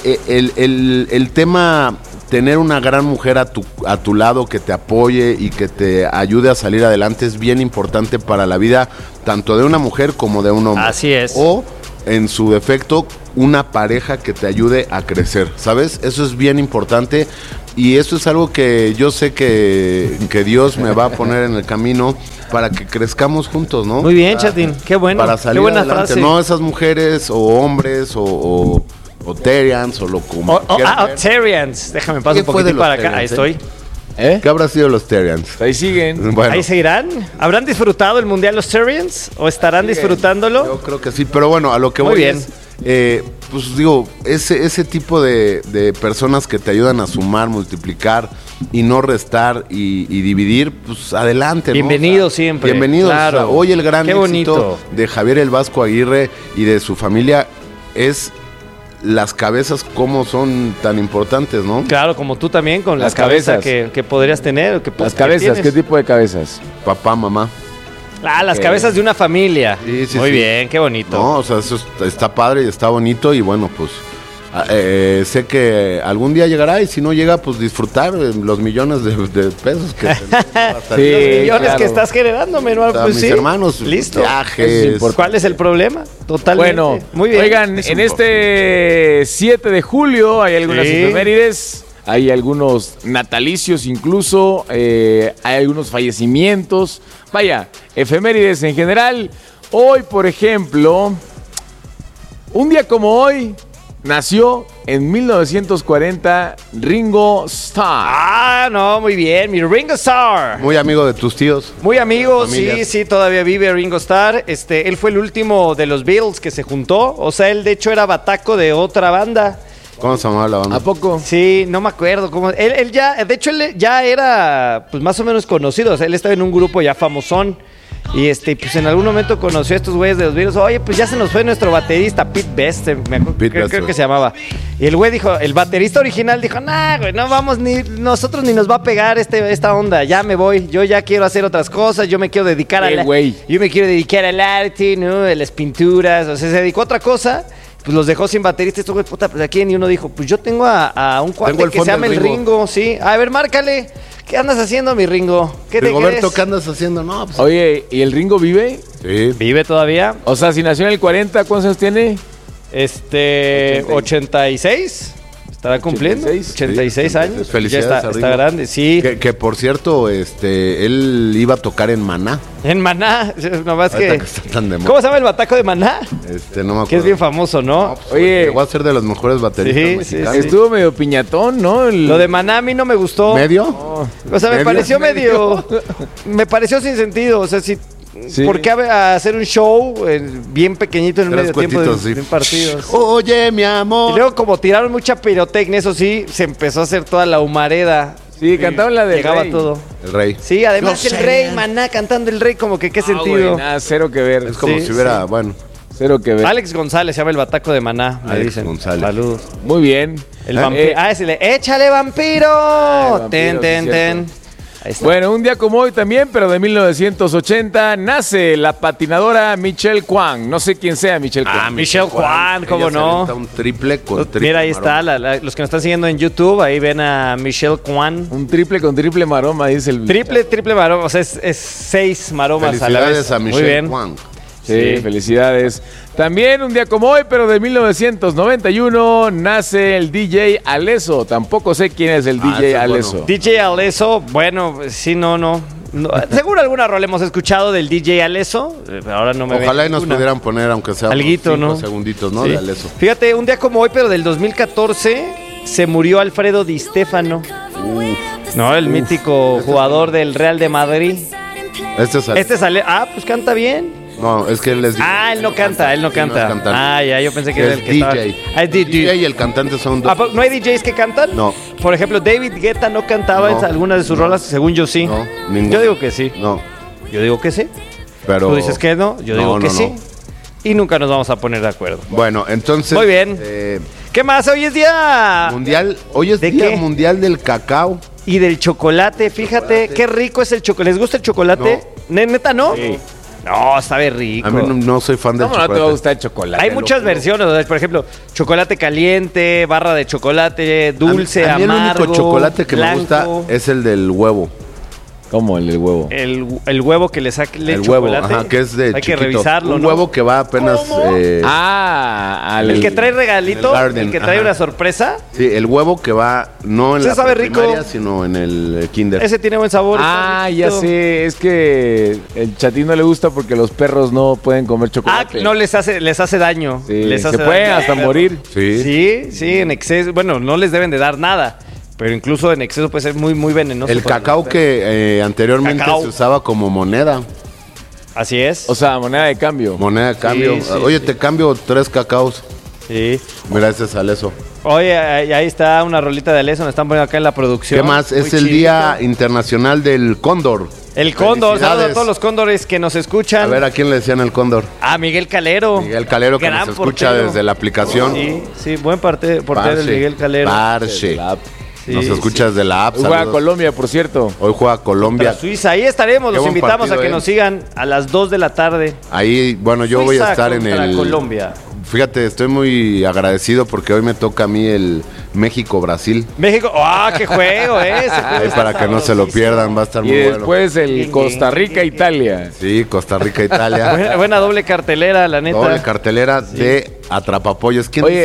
el tema, tener una gran mujer a tu lado que te apoye y que te ayude a salir adelante es bien importante para la vida, tanto de una mujer como de un hombre. Así es. O, en su defecto, una pareja que te ayude a crecer, ¿sabes? Eso es bien importante y eso es algo que yo sé que Dios me va a poner en el camino para que crezcamos juntos, ¿no? Muy bien, chatín, qué bueno. Para salir qué buena adelante, frase. no esas mujeres o hombres o Terians o lo como Terians. Déjame pasar un poquitín para acá. Ahí estoy. ¿Qué habrá sido los Terians? Ahí siguen. Bueno. Ahí seguirán. ¿Habrán disfrutado el Mundial los Terians? ¿O estarán disfrutándolo? Yo creo que sí, pero bueno, a lo que Muy voy bien. es, pues digo, ese tipo de personas que te ayudan a sumar, multiplicar y no restar y dividir, pues adelante, ¿no? Bienvenidos siempre. Bienvenidos. Claro. O sea, hoy el gran Qué éxito bonito. de Javier el Vasco Aguirre y de su familia es las cabezas, cómo son tan importantes, ¿no? Claro, como tú también, con Las la cabeza cabezas. que podrías tener. O que, Las cabezas, ¿qué tipo de cabezas? Papá, mamá. Las cabezas de una familia. Sí, Muy sí. bien, qué bonito. No, o sea, eso está padre y está bonito y bueno, pues sé que algún día llegará y si no llega, pues disfrutar los millones de pesos que los millones que estás generando, Manuel. Pues mis sí. hermanos, Listo. viajes. ¿Cuál es el problema? Totalmente. Bueno, muy bien. Oigan, en este 7 de julio hay algunas efemérides, hay algunos natalicios incluso, hay algunos fallecimientos. Vaya, efemérides en general. Hoy, por ejemplo, un día como hoy, nació en 1940 Ringo Starr. Muy bien, mi Ringo Starr. Muy amigo de tus tíos. Muy amigo, Familias. sí, todavía vive Ringo Starr. Él fue el último de los Beatles que se juntó. O sea, él de hecho era bataco de otra banda. ¿Cómo se llamaba la banda? ¿A poco? Sí, no me acuerdo cómo. Él ya era pues más o menos conocido. O sea, él estaba en un grupo ya famosón. Y pues en algún momento conoció a estos güeyes de los Beatles. Oye, pues ya se nos fue nuestro baterista, Pete Best, creo que se llamaba. Y el güey dijo, el baterista original dijo, nah, güey, no vamos nosotros ni nos va a pegar esta onda. Ya me voy, yo ya quiero hacer otras cosas, yo me quiero dedicar yo me quiero dedicar al arte, ¿no? A las pinturas. O sea, se dedicó a otra cosa. Pues los dejó sin baterista. Esto, güey, puta, pues ¿a quién? Y uno dijo, pues yo tengo a un cuate que se llama el Ringo, sí. A ver, márcale. ¿Qué andas haciendo, mi Ringo? ¿Qué te Rigoberto, crees? ¿qué andas haciendo? No, pues... Oye, ¿y el Ringo vive? Sí. ¿Vive todavía? O sea, si nació en el 40, ¿cuántos años tiene? 86. ¿Estará cumpliendo? 86 años. Felicidades Ya a está Ringo. grande, sí. Que por cierto, él iba a tocar en Maná. En Maná, nomás Ahorita que... que está tan de moda. ¿Cómo se llama el bataco de Maná? No me acuerdo. Que es bien famoso, ¿no? Oye, llegó a ser de los mejores bateristas Sí, mexicanos. sí. estuvo medio piñatón, ¿no? Lo de Maná a mí no me gustó. ¿Medio? O sea, me ¿Medio? pareció medio... Me pareció sin sentido. O sea, Sí. ¿por qué hacer un show bien pequeñito en el Tres medio tiempo de cuetitos, sí. un partido? Oye, mi amor. Y luego, como tiraron mucha pirotecnia, eso sí, se empezó a hacer toda la humareda. Sí, cantaban la de Llegaba Rey. todo. El Rey. Sí, además Yo el sé. Rey, Maná cantando el Rey, como que qué sentido. Güey, nada, cero que ver. Es como Sí, si hubiera, sí. bueno, Cero que ver. Alex González se llama el bataco de Maná, me Alex dicen. González. Saludos. Muy bien. El vampiro. ¡Échale, vampiro! vampiro, Ten, sí, ten, cierto. ten. Ahí está. Bueno, un día como hoy también, pero de 1980, nace la patinadora Michelle Kwan. No sé quién sea Michelle Kwan. Michelle Kwan, ¿cómo ella se no? avienta un triple con triple. Mira, ahí está, los que nos están siguiendo en YouTube, ahí ven a Michelle Kwan. Un triple con triple maroma, dice el... Triple maroma, o sea, es 6 maromas a la vez. Felicidades a Muy Michelle bien. Kwan. Sí, Sí, felicidades. También un día como hoy, pero de 1991, nace el DJ Alesso. Tampoco sé quién es el DJ Alesso. Bueno. DJ Alesso, bueno, sí, no. Seguro alguna rola hemos escuchado del DJ Alesso. Ahora no me Ojalá y nos pudieran poner, aunque sea alguito, 5 ¿no? segunditos, ¿no? Sí. De Alesso. Fíjate, un día como hoy, pero del 2014, se murió Alfredo Di Stéfano. No, el mítico jugador del Real de Madrid. Este sale. Ah, pues canta bien. No, es que él es DJ. Ah, él no canta. No es cantante. Ah, ya, yo pensé que era el que DJ. estaba. Ah, es DJ y el cantante son dos. ¿No hay DJs que cantan? No. Por ejemplo, David Guetta no cantaba en algunas de sus rolas, según yo sí. No, ninguno. Yo digo que sí. No. Yo digo que sí. Pero... Tú dices que no, yo digo que sí. Y nunca nos vamos a poner de acuerdo. Bueno, entonces... Muy bien. ¿Qué más? Hoy es día... Mundial. Hoy es día mundial del cacao. Y del chocolate. Fíjate, qué rico es el chocolate. ¿Les gusta el chocolate? ¿Neta no? Sí. No, sabe rico. A mí no soy fan del chocolate. ¿Cómo no te va a gustar el chocolate? Hay muchas versiones, ¿no? Por ejemplo, chocolate caliente, barra de chocolate, dulce, a mí amargo, el único chocolate que blanco. me gusta es el del huevo. ¿Cómo el del huevo? El huevo que le saque el chocolate. huevo, ajá, que es de Hay chiquito. que revisarlo, Un ¿no? huevo que va apenas... el que trae regalito, el que trae una sorpresa. Sí, el huevo que va no en la primaria, sino en el kinder. Ese tiene buen sabor. Ya sé, es que el chatín no le gusta porque los perros no pueden comer chocolate. No les hace daño. Sí, les hace se pueden daño. hasta morir. Sí, en exceso. Bueno, no les deben de dar nada. Pero incluso en exceso puede ser muy, muy venenoso. El cacao que anteriormente se usaba como moneda. Así es. O sea, moneda de cambio. Moneda de cambio. Sí, Oye, te cambio 3 cacaos. Sí. Mira, ese es Alesso. Oye, ahí está una rolita de Alesso, nos están poniendo acá en la producción. ¿Qué más? Es Muy el chidito. Día Internacional del Cóndor. El Cóndor, saludos a todos los cóndores que nos escuchan. A ver, ¿a quién le decían el Cóndor? A Miguel Calero. Miguel Calero, que Gran nos escucha portero. desde la aplicación. Sí, buen portero el Miguel Calero. Parche. Sí, nos escucha desde la app. Hoy juega Colombia, por cierto. Hoy juega Colombia. Contra Suiza, ahí estaremos. Qué Los buen invitamos partido, a que nos sigan a las 2 de la tarde. Ahí, bueno, yo Suiza voy a estar en contra el... Colombia. Fíjate, estoy muy agradecido porque hoy me toca a mí el México-Brasil. México, qué juego, Ahí para que no se lo pierdan, va a estar Y muy bueno. después el Costa Rica-Italia. Sí, Costa Rica-Italia. buena doble cartelera, la neta. Doble cartelera de Atrapapollos. ¿Quién dice?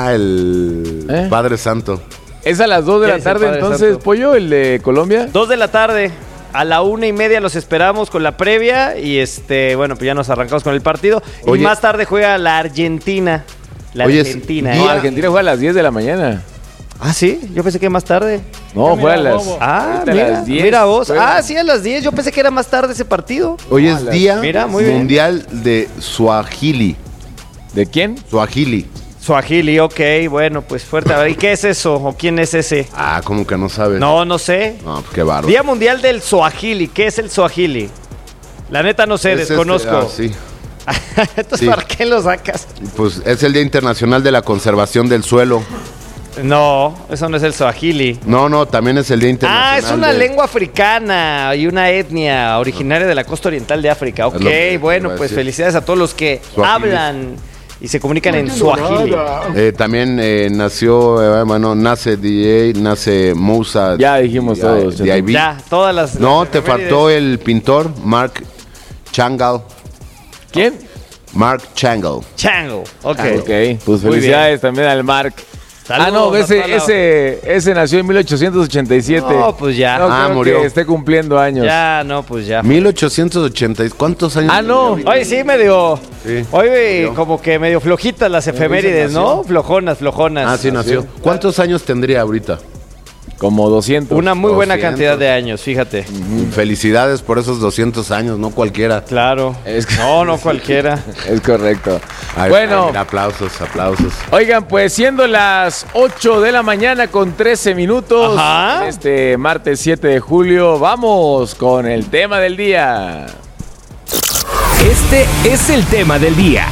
El Padre Santo. ¿Es a las 2 de la tarde entonces, Santo? Pollo, el de Colombia? 2 de la tarde. A la 1:30 los esperamos con la previa. Y bueno, pues ya nos arrancamos con el partido. Oye, y más tarde juega la Argentina. Argentina. No, Argentina juega a las 10 de la mañana. Ah, sí, yo pensé que más tarde. No, juega a las... mira, 10. mira vos. Sí, a las 10. Yo pensé que era más tarde ese partido. Hoy es Día Mira, muy bien. Mundial de Suajili. ¿De quién? Suajili. Suajili, ok, bueno, pues fuerte. A ver, ¿y qué es eso? ¿O quién es ese? ¿Cómo que no sabes? No sé. No, qué bárbaro. Día Mundial del Suajili. ¿Qué es el Suajili? La neta no sé, desconozco. Sí. Entonces, ¿para qué lo sacas? Pues es el Día Internacional de la Conservación del Suelo. No, eso no es el Suajili. No, también es el Día Internacional. Es una lengua africana y una etnia originaria de la costa oriental de África. Ok, bueno, pues felicidades a todos los que hablan y se comunican en Suajili. También nació, nace DJ, nace Moussa. Ya dijimos todos. Ya, todas las... No, te faltó el pintor Mark Chagall. ¿Quién? Mark Chagall. Chagall, ok. Pues felicidades también al Mark. Saludos, ese nació en 1887. No, pues ya. No creo murió. que esté cumpliendo años. Ya, no, pues ya. 1880. ¿Cuántos años? No. Hoy sí medio... Sí. Hoy como que medio flojitas las efemérides, ¿no? Flojonas. Sí nació. ¿Cuántos años tendría ahorita? Como 200. Una muy buena cantidad de años, fíjate. Felicidades por esos 200 años, no cualquiera. Claro. No cualquiera. Es correcto. Bueno. Aplausos. Oigan, pues siendo las 8 de la mañana con 13 minutos, este martes 7 de julio, vamos con el tema del día. Este es el tema del día.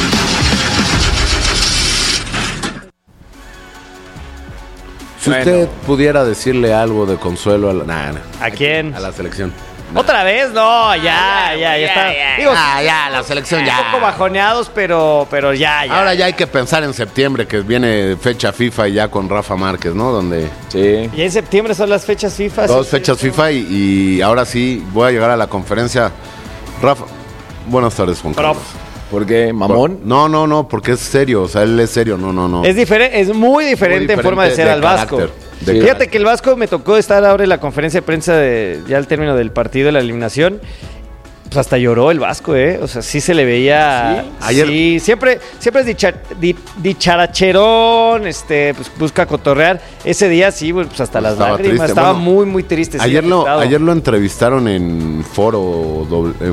Si usted pudiera decirle algo de consuelo ¿A quién? A la selección. ¿Otra vez? No, ya está. Digo, la selección ya. Un poco bajoneados, pero ya. Ahora ya hay que pensar en septiembre, que viene fecha FIFA y ya con Rafa Márquez, ¿no? Donde... Sí. Y en septiembre son las fechas FIFA. 2 fechas FIFA y ahora sí voy a llegar a la conferencia. Rafa, buenas tardes, Juan Carlos. ¿Por qué? ¿Mamón? No, porque es serio, o sea, él es serio, no. Es muy diferente en forma de ser al Vasco. Fíjate que el Vasco me tocó estar ahora en la conferencia de prensa ya al término del partido de la eliminación. Pues hasta lloró el Vasco, O sea, sí se le veía. ¿Sí? Ayer. Sí, siempre es dicharacherón, pues busca cotorrear. Ese día sí, pues hasta las lágrimas. Triste. Estaba muy, muy triste. Ayer lo entrevistaron en foro.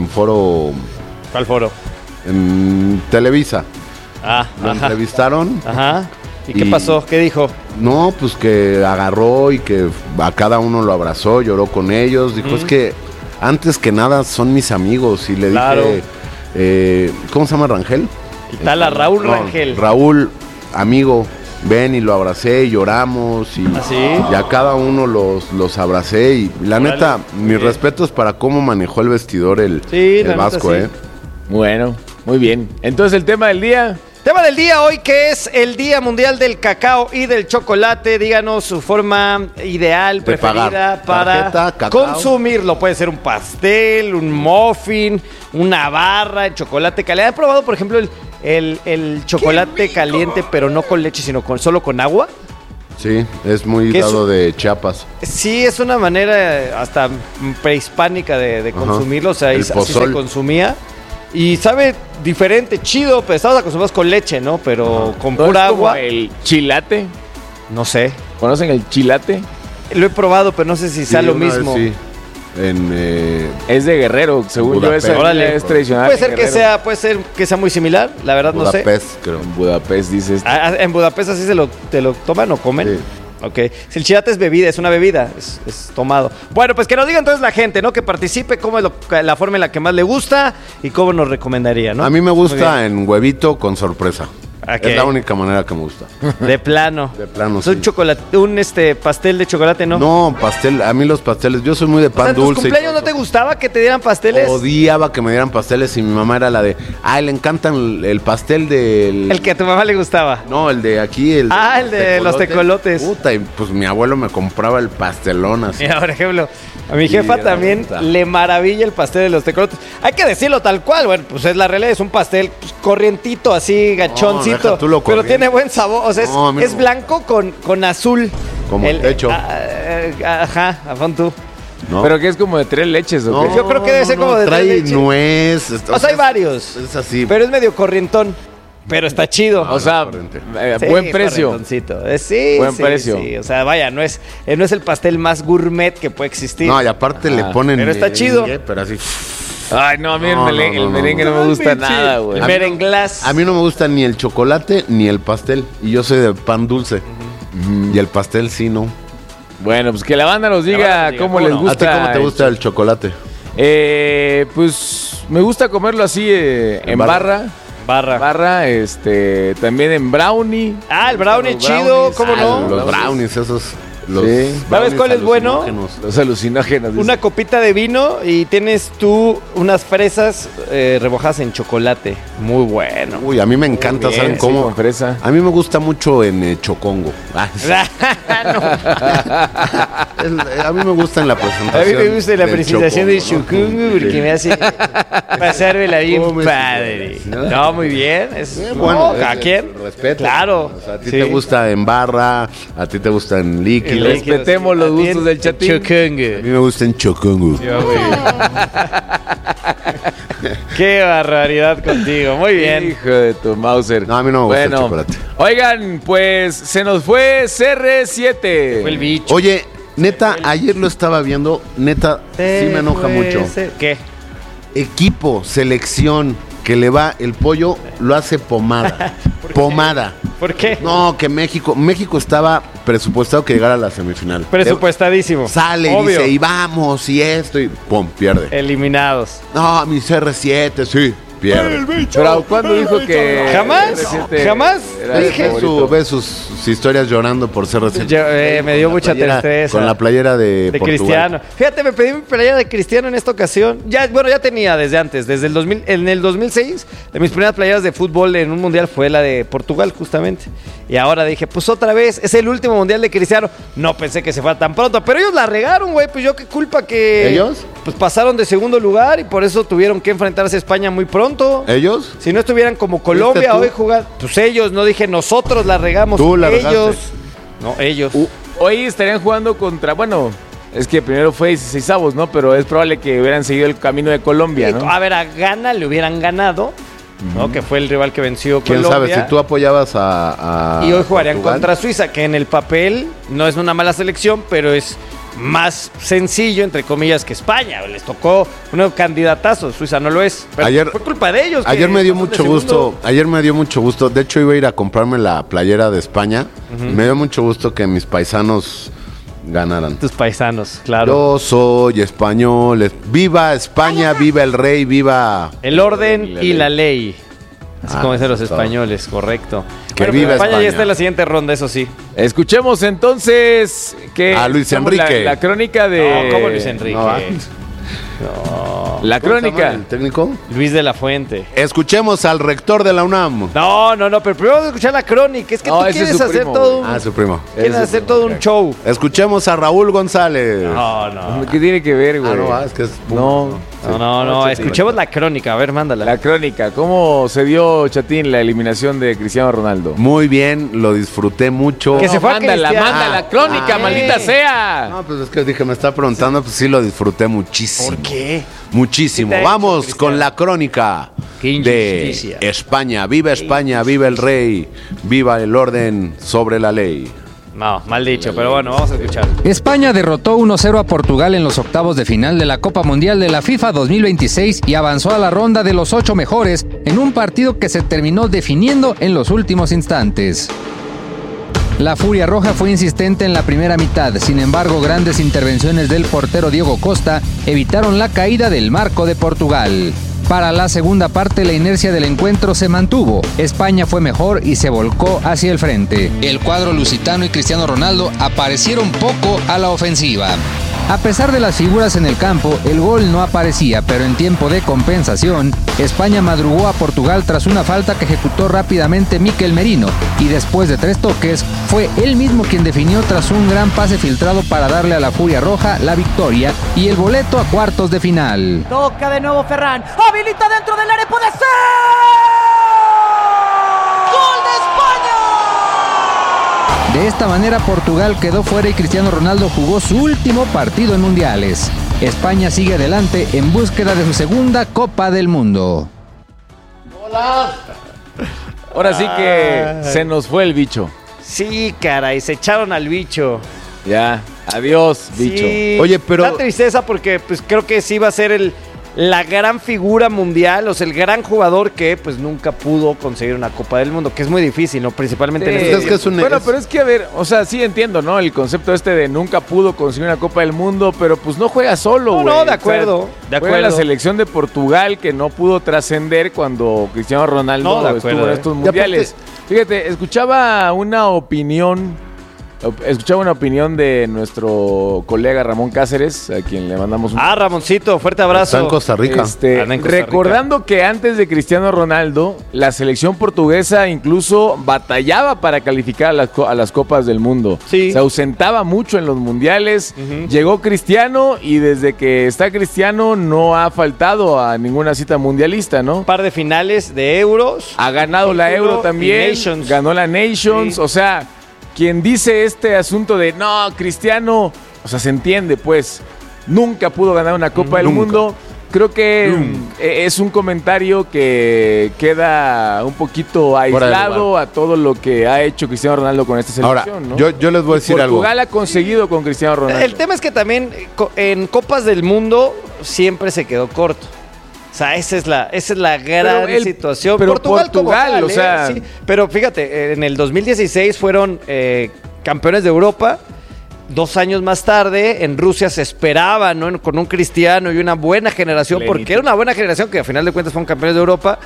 ¿Cuál foro? En Televisa. Lo entrevistaron. Ajá. ¿Y qué pasó? ¿Qué dijo? No, pues que agarró y que a cada uno lo abrazó, lloró con ellos. Dijo, es que antes que nada son mis amigos. Y le dije, ¿cómo se llama Rangel? Raúl Rangel. Raúl, amigo, ven y lo abracé y lloramos. Y a cada uno los abracé. Y la neta, mis respetos para cómo manejó el vestidor el Vasco, Bueno, muy bien. Entonces, el tema del día. Tema del día hoy, que es el Día Mundial del Cacao y del Chocolate. Díganos su forma ideal, preferida para consumirlo. Puede ser un pastel, un muffin, una barra de chocolate caliente. ¿Han probado, por ejemplo, el chocolate caliente, pero no con leche, sino solo con agua? Sí, es muy dado de Chiapas. Sí, es una manera hasta prehispánica de consumirlo. O sea, así se consumía. Y sabe diferente, chido, pero estamos acostumbrados con leche, ¿no? Pero con pura agua. ¿El chilate? No sé. ¿Conocen el chilate? Lo he probado, pero no sé si sea lo mismo. Sí. Es de Guerrero, según yo, es tradicional. Puede ser que sea muy similar, la verdad no sé. Budapest, creo. En Budapest dices. En Budapest así te lo toman o comen. Sí. Ok, si el chilate es bebida, es una bebida, es tomado. Bueno, pues que nos diga entonces la gente, ¿no? Que participe, cómo es la forma en la que más le gusta y cómo nos recomendaría, ¿no? A mí me gusta en huevito con sorpresa. Okay. Es la única manera que me gusta. De plano. De plano, sí. Un pastel de chocolate, ¿no? No, pastel, a mí los pasteles, yo soy muy de pan dulce. ¿En tus cumpleaños no te gustaba que te dieran pasteles? Odiaba que me dieran pasteles y mi mamá era la de, le encantan el pastel del... El que a tu mamá le gustaba. No, el de aquí, el de los tecolotes. Puta, y pues mi abuelo me compraba el pastelón así. Mira, por ejemplo, a mi jefa también le maravilla el pastel de los tecolotes. Hay que decirlo tal cual, bueno, pues es la realidad, es un pastel corrientito, así, gachoncito. Pero tiene buen sabor, o sea, es blanco con azul. Como el techo. Ajá, afón tú. No. Pero que es como de 3 leches, ¿o qué? Yo creo que debe ser como de 3 leches. Trae nuez. O sea, hay varios. Es así. Pero es medio corrientón. Pero está chido. O sea, buen precio. Sí, buen precio. Sí. O sea, vaya, no es el pastel más gourmet que puede existir. No, y aparte le ponen... Pero está chido. Pero así... Ay, no, a mí el merengue no me gusta nada, güey. El merenglás. A mí no me gusta ni el chocolate ni el pastel. Y yo soy de pan dulce. Y el pastel sí, no. Bueno, pues que la banda nos diga cómo les gusta. ¿A ti cómo te gusta el chocolate? Pues me gusta comerlo así en barra. También en brownie. El brownie chido, ¿cómo no? Los brownies, esos... ¿Sabes cuál es bueno? Los alucinógenos. Una copita de vino y tienes tú unas fresas remojadas en chocolate. Muy bueno. Uy, a mí me encanta, ¿saben cómo? Con fresa. A mí me gusta mucho en chocongo. A mí me gusta en la presentación. A mí me gusta en la presentación de chocongo porque me hace pasármela bien padre. No, muy bien. Bueno, ¿a quién? Respeto. Claro. O sea, a ti te gusta en barra, a ti te gusta en líquido. Respetemos los gustos del chatín. Chocongo. A mí me gusta en chocongo. Qué barbaridad contigo. Muy bien. Hijo de tu Mauser. No, a mí no me gusta el chocolate. Oigan, pues se nos fue CR7. Fue el bicho. Oye, neta, ayer lo estaba viendo. Neta, sí me enoja mucho. ¿Qué? Equipo, selección, que le va el pollo, lo hace pomada. Pomada. ¿Por qué? No, que México estaba presupuestado que llegara a la semifinal. Presupuestadísimo. Sale y dice, y vamos, y esto, y pum, pierde. Eliminados. No, mi CR7, sí, pierde. Pero ¿cuándo dijo que jamás Ve sus historias llorando por ser recién. Me dio mucha tristeza. Con la playera de Portugal. Cristiano. Fíjate, me pedí mi playera de Cristiano en esta ocasión. Ya tenía desde antes, desde el 2000, en el 2006, de mis primeras playeras de fútbol en un mundial fue la de Portugal, justamente. Y ahora dije, pues otra vez, es el último mundial de Cristiano. No pensé que se fuera tan pronto, pero ellos la regaron, güey. Pues yo qué culpa que... ¿Ellos? Pues pasaron de segundo lugar y por eso tuvieron que enfrentarse a España muy pronto. ¿Ellos? Si no estuvieran como Colombia hoy jugando, pues ellos, no dije nosotros la regamos. Tú la ellos. regaste. No, ellos. Hoy estarían jugando contra, bueno, es que primero fue 16avos, ¿no? Pero es probable que hubieran seguido el camino de Colombia, ¿no? A ver, a Ghana le hubieran ganado, ¿no? Que fue el rival que venció ¿Quién Colombia. sabe? Si tú apoyabas a y hoy jugarían Portugal. contra Suiza, que en el papel no es una mala selección, pero es más sencillo, entre comillas, que España. Les tocó un candidatazo, Suiza no lo es. Pero fue culpa de ellos. Ayer me dio mucho gusto. Ayer me dio mucho gusto. De hecho, iba a ir a comprarme la playera de España. Me dio mucho gusto que mis paisanos ganaran. Tus paisanos, claro. Yo soy español. Viva España, viva el rey, viva el orden y la ley. Así como dicen los españoles, correcto. Que bueno, viva España España. ya está en la siguiente ronda, eso sí. Escuchemos entonces que a Luis Enrique. La crónica de... No, ¿cómo Luis Enrique? No. La crónica. ¿El técnico? Luis de la Fuente. Escuchemos al rector de la UNAM. No, pero primero vamos a escuchar la crónica. Es que tú quieres hacer todo un... su primo. Quieres hacer todo un show. Escuchemos a Raúl González. No. ¿Qué tiene que ver, güey? Es que es... No. Escuchemos la crónica. A ver, mándala. La crónica. ¿Cómo se dio, Chatín, la eliminación de Cristiano Ronaldo? Muy bien, lo disfruté mucho. Que se fue manda la crónica, maldita sea. No, pues es que dije, me está preguntando, pues sí lo disfruté muchísimo. ¿Por qué? Muchísimo. ¿Qué Vamos con la crónica de España. Viva España, viva el rey, viva el orden sobre la ley. No, mal dicho, pero bueno, vamos a escuchar. España derrotó 1-0 a Portugal en los octavos de final de la Copa Mundial de la FIFA 2026 y avanzó a la ronda de los 8 mejores en un partido que se terminó definiendo en los últimos instantes. La Furia Roja fue insistente en la primera mitad, sin embargo, grandes intervenciones del portero Diego Costa evitaron la caída del marco de Portugal. Para la segunda parte, la inercia del encuentro se mantuvo. España fue mejor y se volcó hacia el frente. El cuadro lusitano y Cristiano Ronaldo aparecieron poco a la ofensiva. A pesar de las figuras en el campo, el gol no aparecía, pero en tiempo de compensación, España madrugó a Portugal tras una falta que ejecutó rápidamente Mikel Merino, y después de 3 toques, fue él mismo quien definió tras un gran pase filtrado para darle a la Furia Roja la victoria y el boleto a cuartos de final. Toca de nuevo Ferran, habilita dentro del área, puede ser ¡gol de España! De esta manera Portugal quedó fuera y Cristiano Ronaldo jugó su último partido en mundiales. España sigue adelante en búsqueda de su segunda Copa del Mundo. Ahora sí que se nos fue el bicho. Sí, caray, se echaron al bicho. Ya, adiós, bicho. Sí, oye, pero... da tristeza porque pues creo que sí va a ser la gran figura mundial, o sea, el gran jugador que pues nunca pudo conseguir una Copa del Mundo, que es muy difícil, ¿no? Principalmente en este Bueno, pero es que, a ver, o sea, sí entiendo, ¿no? El concepto de nunca pudo conseguir una Copa del Mundo, pero pues no juega solo, güey. No, de acuerdo, de acuerdo. Juega la selección de Portugal que no pudo trascender cuando Cristiano Ronaldo estuvo en estos mundiales. Fíjate, escuchaba una opinión de nuestro colega Ramón Cáceres, a quien le mandamos un... Ramoncito, fuerte abrazo. Está en Costa Rica. Recordando que antes de Cristiano Ronaldo, la selección portuguesa incluso batallaba para calificar a las Copas del Mundo. Sí. Se ausentaba mucho en los mundiales. Llegó Cristiano y desde que está Cristiano no ha faltado a ninguna cita mundialista, ¿no? Un par de finales de Euros. Ha ganado la Euro también. Ganó la Nations. Sí. O sea... Quien dice este asunto de no, Cristiano, o sea, se entiende, pues, nunca pudo ganar una Copa del Mundo. Creo que es un comentario que queda un poquito aislado a todo lo que ha hecho Cristiano Ronaldo con esta selección. Ahora, ¿no? yo les voy a decir algo. Portugal ha conseguido con Cristiano Ronaldo. El tema es que también en Copas del Mundo siempre se quedó corto. O sea, esa es la gran situación. Pero Portugal como tal, o sea... Sí. Pero fíjate, en el 2016 fueron campeones de Europa. 2 años más tarde, en Rusia se esperaba, ¿no? Con un Cristiano y una buena generación, porque era una buena generación que a final de cuentas fueron campeones de Europa.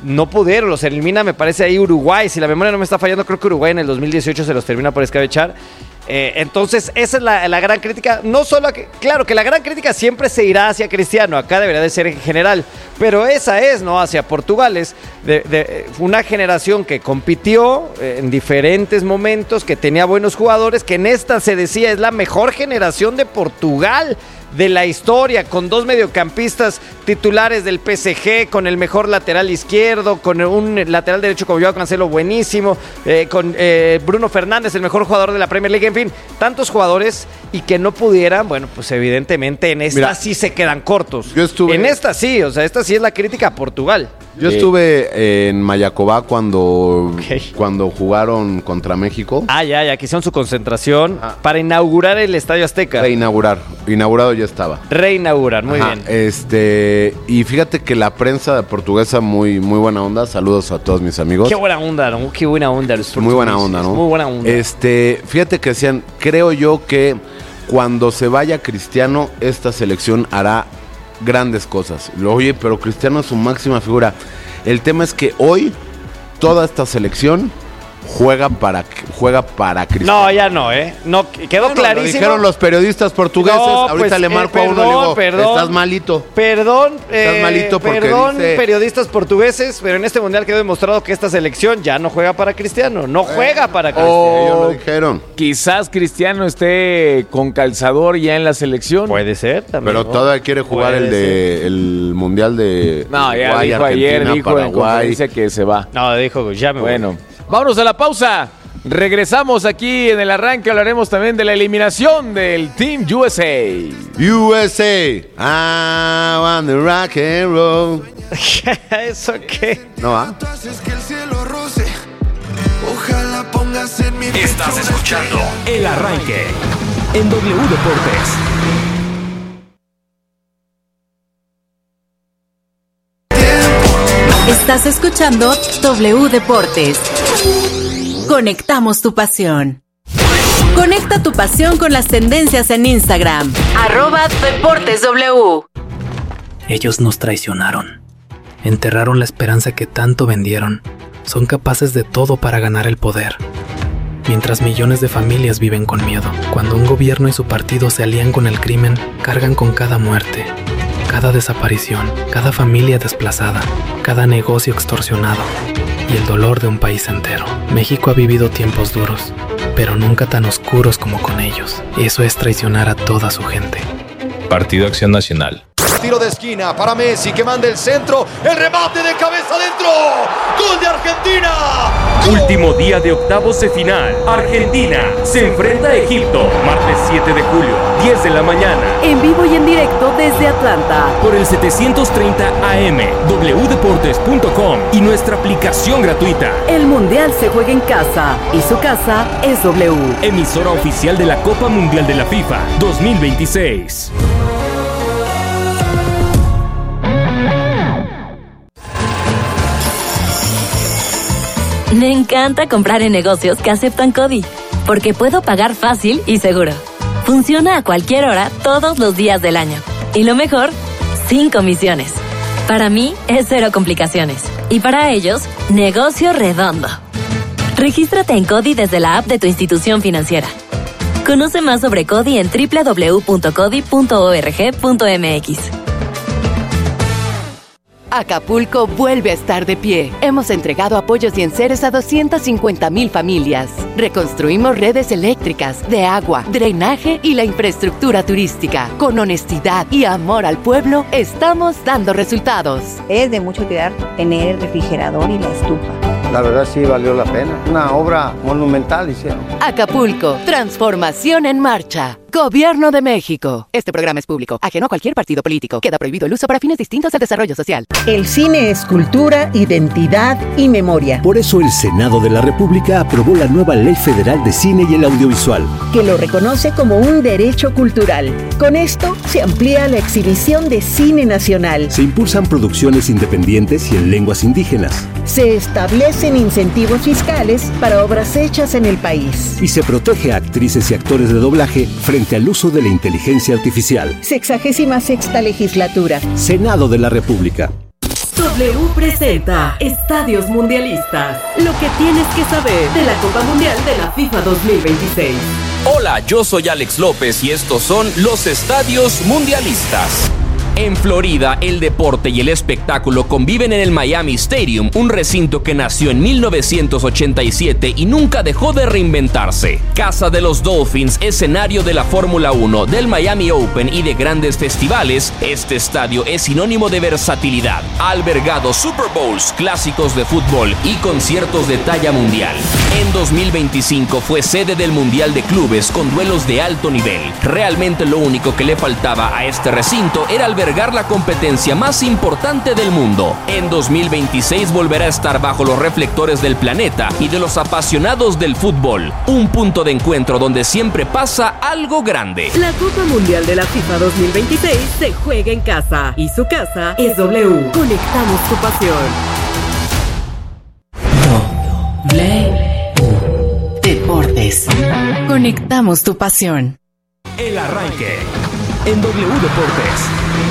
no pudieron, los elimina, me parece ahí Uruguay, si la memoria no me está fallando, creo que Uruguay en el 2018 se los termina por escabechar. Entonces esa es la gran crítica, no solo claro que la gran crítica siempre se irá hacia Cristiano, acá debería de ser en general, pero esa es, ¿no? Hacia Portugal, es una generación que compitió en diferentes momentos, que tenía buenos jugadores, que en esta se decía es la mejor generación de Portugal de la historia, con 2 mediocampistas titulares del PSG, con el mejor lateral izquierdo, con un lateral derecho como Joao Cancelo buenísimo, con Bruno Fernández, el mejor jugador de la Premier League, en fin, tantos jugadores y que no pudieran, bueno, pues evidentemente en esta sí se quedan cortos. En esta sí, o sea, esta sí es la crítica a Portugal. Yo estuve en Mayacobá cuando jugaron contra México. Ya, que hicieron su concentración para inaugurar el Estadio Azteca. Inaugurado ya estaba. Reinaugurar, muy bien. Y fíjate que la prensa portuguesa muy buena onda. Saludos a todos mis amigos. Qué buena onda, ¿no? Qué buena onda. Muy buena onda, ¿no? Muy buena onda. Fíjate que decían, creo yo que cuando se vaya Cristiano, esta selección hará grandes cosas. Oye, pero Cristiano es su máxima figura. El tema es que hoy toda esta selección juega para Cristiano. No, ya no, no, quedó clarísimo. Lo dijeron los periodistas portugueses. Ahorita le marco a uno y le digo, estás malito. Estás malito porque dice... periodistas portugueses, pero en este mundial quedó demostrado que esta selección ya no juega para Cristiano. No juega para Cristiano. Ellos lo dijeron. Quizás Cristiano esté con calzador ya en la selección. Puede ser también. Pero todavía quiere jugar el mundial de No, ya Uruguay, dijo Argentina, ayer, dijo Paraguay. en conferencia que se va. No, dijo, ya me voy. Bueno, vámonos a la pausa. Regresamos aquí en el arranque, hablaremos también de la eliminación del Team USA. USA, I want the rock and roll. ¿Eso qué? No, ¿ah? Estás escuchando El Arranque en W Deportes. Estás escuchando W Deportes. Conectamos tu pasión. Conecta tu pasión con las tendencias en Instagram. @DeportesW. Ellos nos traicionaron. Enterraron la esperanza que tanto vendieron. Son capaces de todo para ganar el poder. Mientras millones de familias viven con miedo. Cuando un gobierno y su partido se alían con el crimen, cargan con cada muerte, cada desaparición, cada familia desplazada, cada negocio extorsionado y el dolor de un país entero. México ha vivido tiempos duros, pero nunca tan oscuros como con ellos. Eso es traicionar a toda su gente. Partido Acción Nacional. Tiro de esquina para Messi que manda el centro, el remate de cabeza adentro, ¡gol de Argentina! Último día de octavos de final. Argentina se enfrenta a Egipto. Martes 7 de julio, 10 de la mañana. En vivo y en directo desde Atlanta. Por el 730 AM, wdeportes.com y nuestra aplicación gratuita. El Mundial se juega en casa y su casa es W. Emisora oficial de la Copa Mundial de la FIFA 2026. Me encanta comprar en negocios que aceptan CODI, porque puedo pagar fácil y seguro. Funciona a cualquier hora, todos los días del año. Y lo mejor, sin comisiones. Para mí, es cero complicaciones. Y para ellos, negocio redondo. Regístrate en CODI desde la app de tu institución financiera. Conoce más sobre CODI en www.codi.org.mx. Acapulco vuelve a estar de pie. Hemos entregado apoyos y enseres a 250,000 familias. Reconstruimos redes eléctricas, de agua, drenaje y la infraestructura turística. Con honestidad y amor al pueblo, estamos dando resultados. Es de mucho cuidar tener el refrigerador y la estufa. La verdad sí valió la pena. Una obra monumental hicieron. Acapulco, transformación en marcha. Gobierno de México. Este programa es público, ajeno a cualquier partido político. Queda prohibido el uso para fines distintos del desarrollo social. El cine es cultura, identidad y memoria. Por eso el Senado de la República aprobó la nueva Ley Federal de Cine y el Audiovisual, que lo reconoce como un derecho cultural. Con esto se amplía la exhibición de cine nacional. Se impulsan producciones independientes y en lenguas indígenas. Se establecen incentivos fiscales para obras hechas en el país. Y se protege a actrices y actores de doblaje frente al uso de la inteligencia artificial. 66ª legislatura. Senado de la República. W presenta Estadios Mundialistas. Lo que tienes que saber de la Copa Mundial de la FIFA 2026. Hola, yo soy Alex López y estos son los Estadios Mundialistas. En Florida, el deporte y el espectáculo conviven en el Miami Stadium, un recinto que nació en 1987 y nunca dejó de reinventarse. Casa de los Dolphins, escenario de la Fórmula 1, del Miami Open y de grandes festivales, este estadio es sinónimo de versatilidad. Ha albergado Super Bowls, clásicos de fútbol y conciertos de talla mundial. En 2025 fue sede del Mundial de Clubes con duelos de alto nivel. Realmente lo único que le faltaba a este recinto era albergar la competencia más importante del mundo. En 2026 volverá a estar bajo los reflectores del planeta y de los apasionados del fútbol. Un punto de encuentro donde siempre pasa algo grande. La Copa Mundial de la FIFA 2026 se juega en casa y su casa es W. Conectamos tu pasión. Deportes. Conectamos tu pasión. El arranque en W Deportes.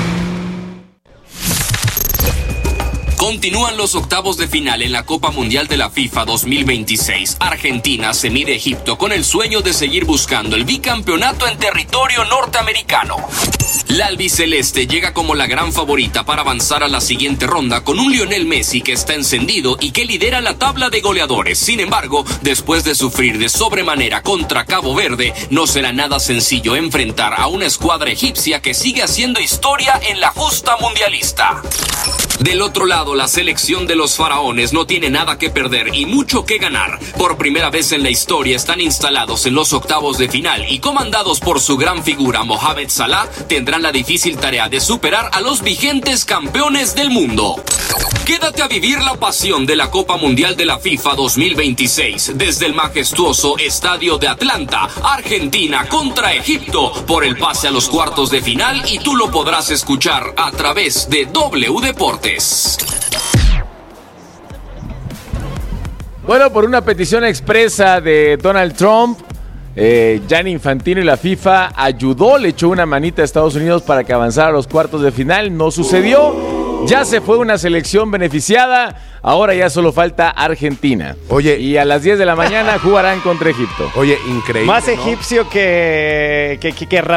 Continúan los octavos de final en la Copa Mundial de la FIFA 2026. Argentina se mide a Egipto con el sueño de seguir buscando el bicampeonato en territorio norteamericano. La albiceleste llega como la gran favorita para avanzar a la siguiente ronda con un Lionel Messi que está encendido y que lidera la tabla de goleadores. Sin embargo, después de sufrir de sobremanera contra Cabo Verde, no será nada sencillo enfrentar a una escuadra egipcia que sigue haciendo historia en la justa mundialista. Del otro lado, la selección de los faraones no tiene nada que perder y mucho que ganar. Por primera vez en la historia están instalados en los octavos de final y comandados por su gran figura Mohamed Salah, tendrán la difícil tarea de superar a los vigentes campeones del mundo. Quédate a vivir la pasión de la Copa Mundial de la FIFA 2026 desde el majestuoso Estadio de Atlanta, Argentina contra Egipto, por el pase a los cuartos de final, y tú lo podrás escuchar a través de W Deportes. Bueno, por una petición expresa de Donald Trump, Gianni Infantino y la FIFA le echó una manita a Estados Unidos para que avanzara a los cuartos de final. No sucedió, ya se fue una selección beneficiada, ahora ya solo falta Argentina. Oye, y a las 10 de la mañana jugarán contra Egipto. Oye, increíble, más ¿no? egipcio que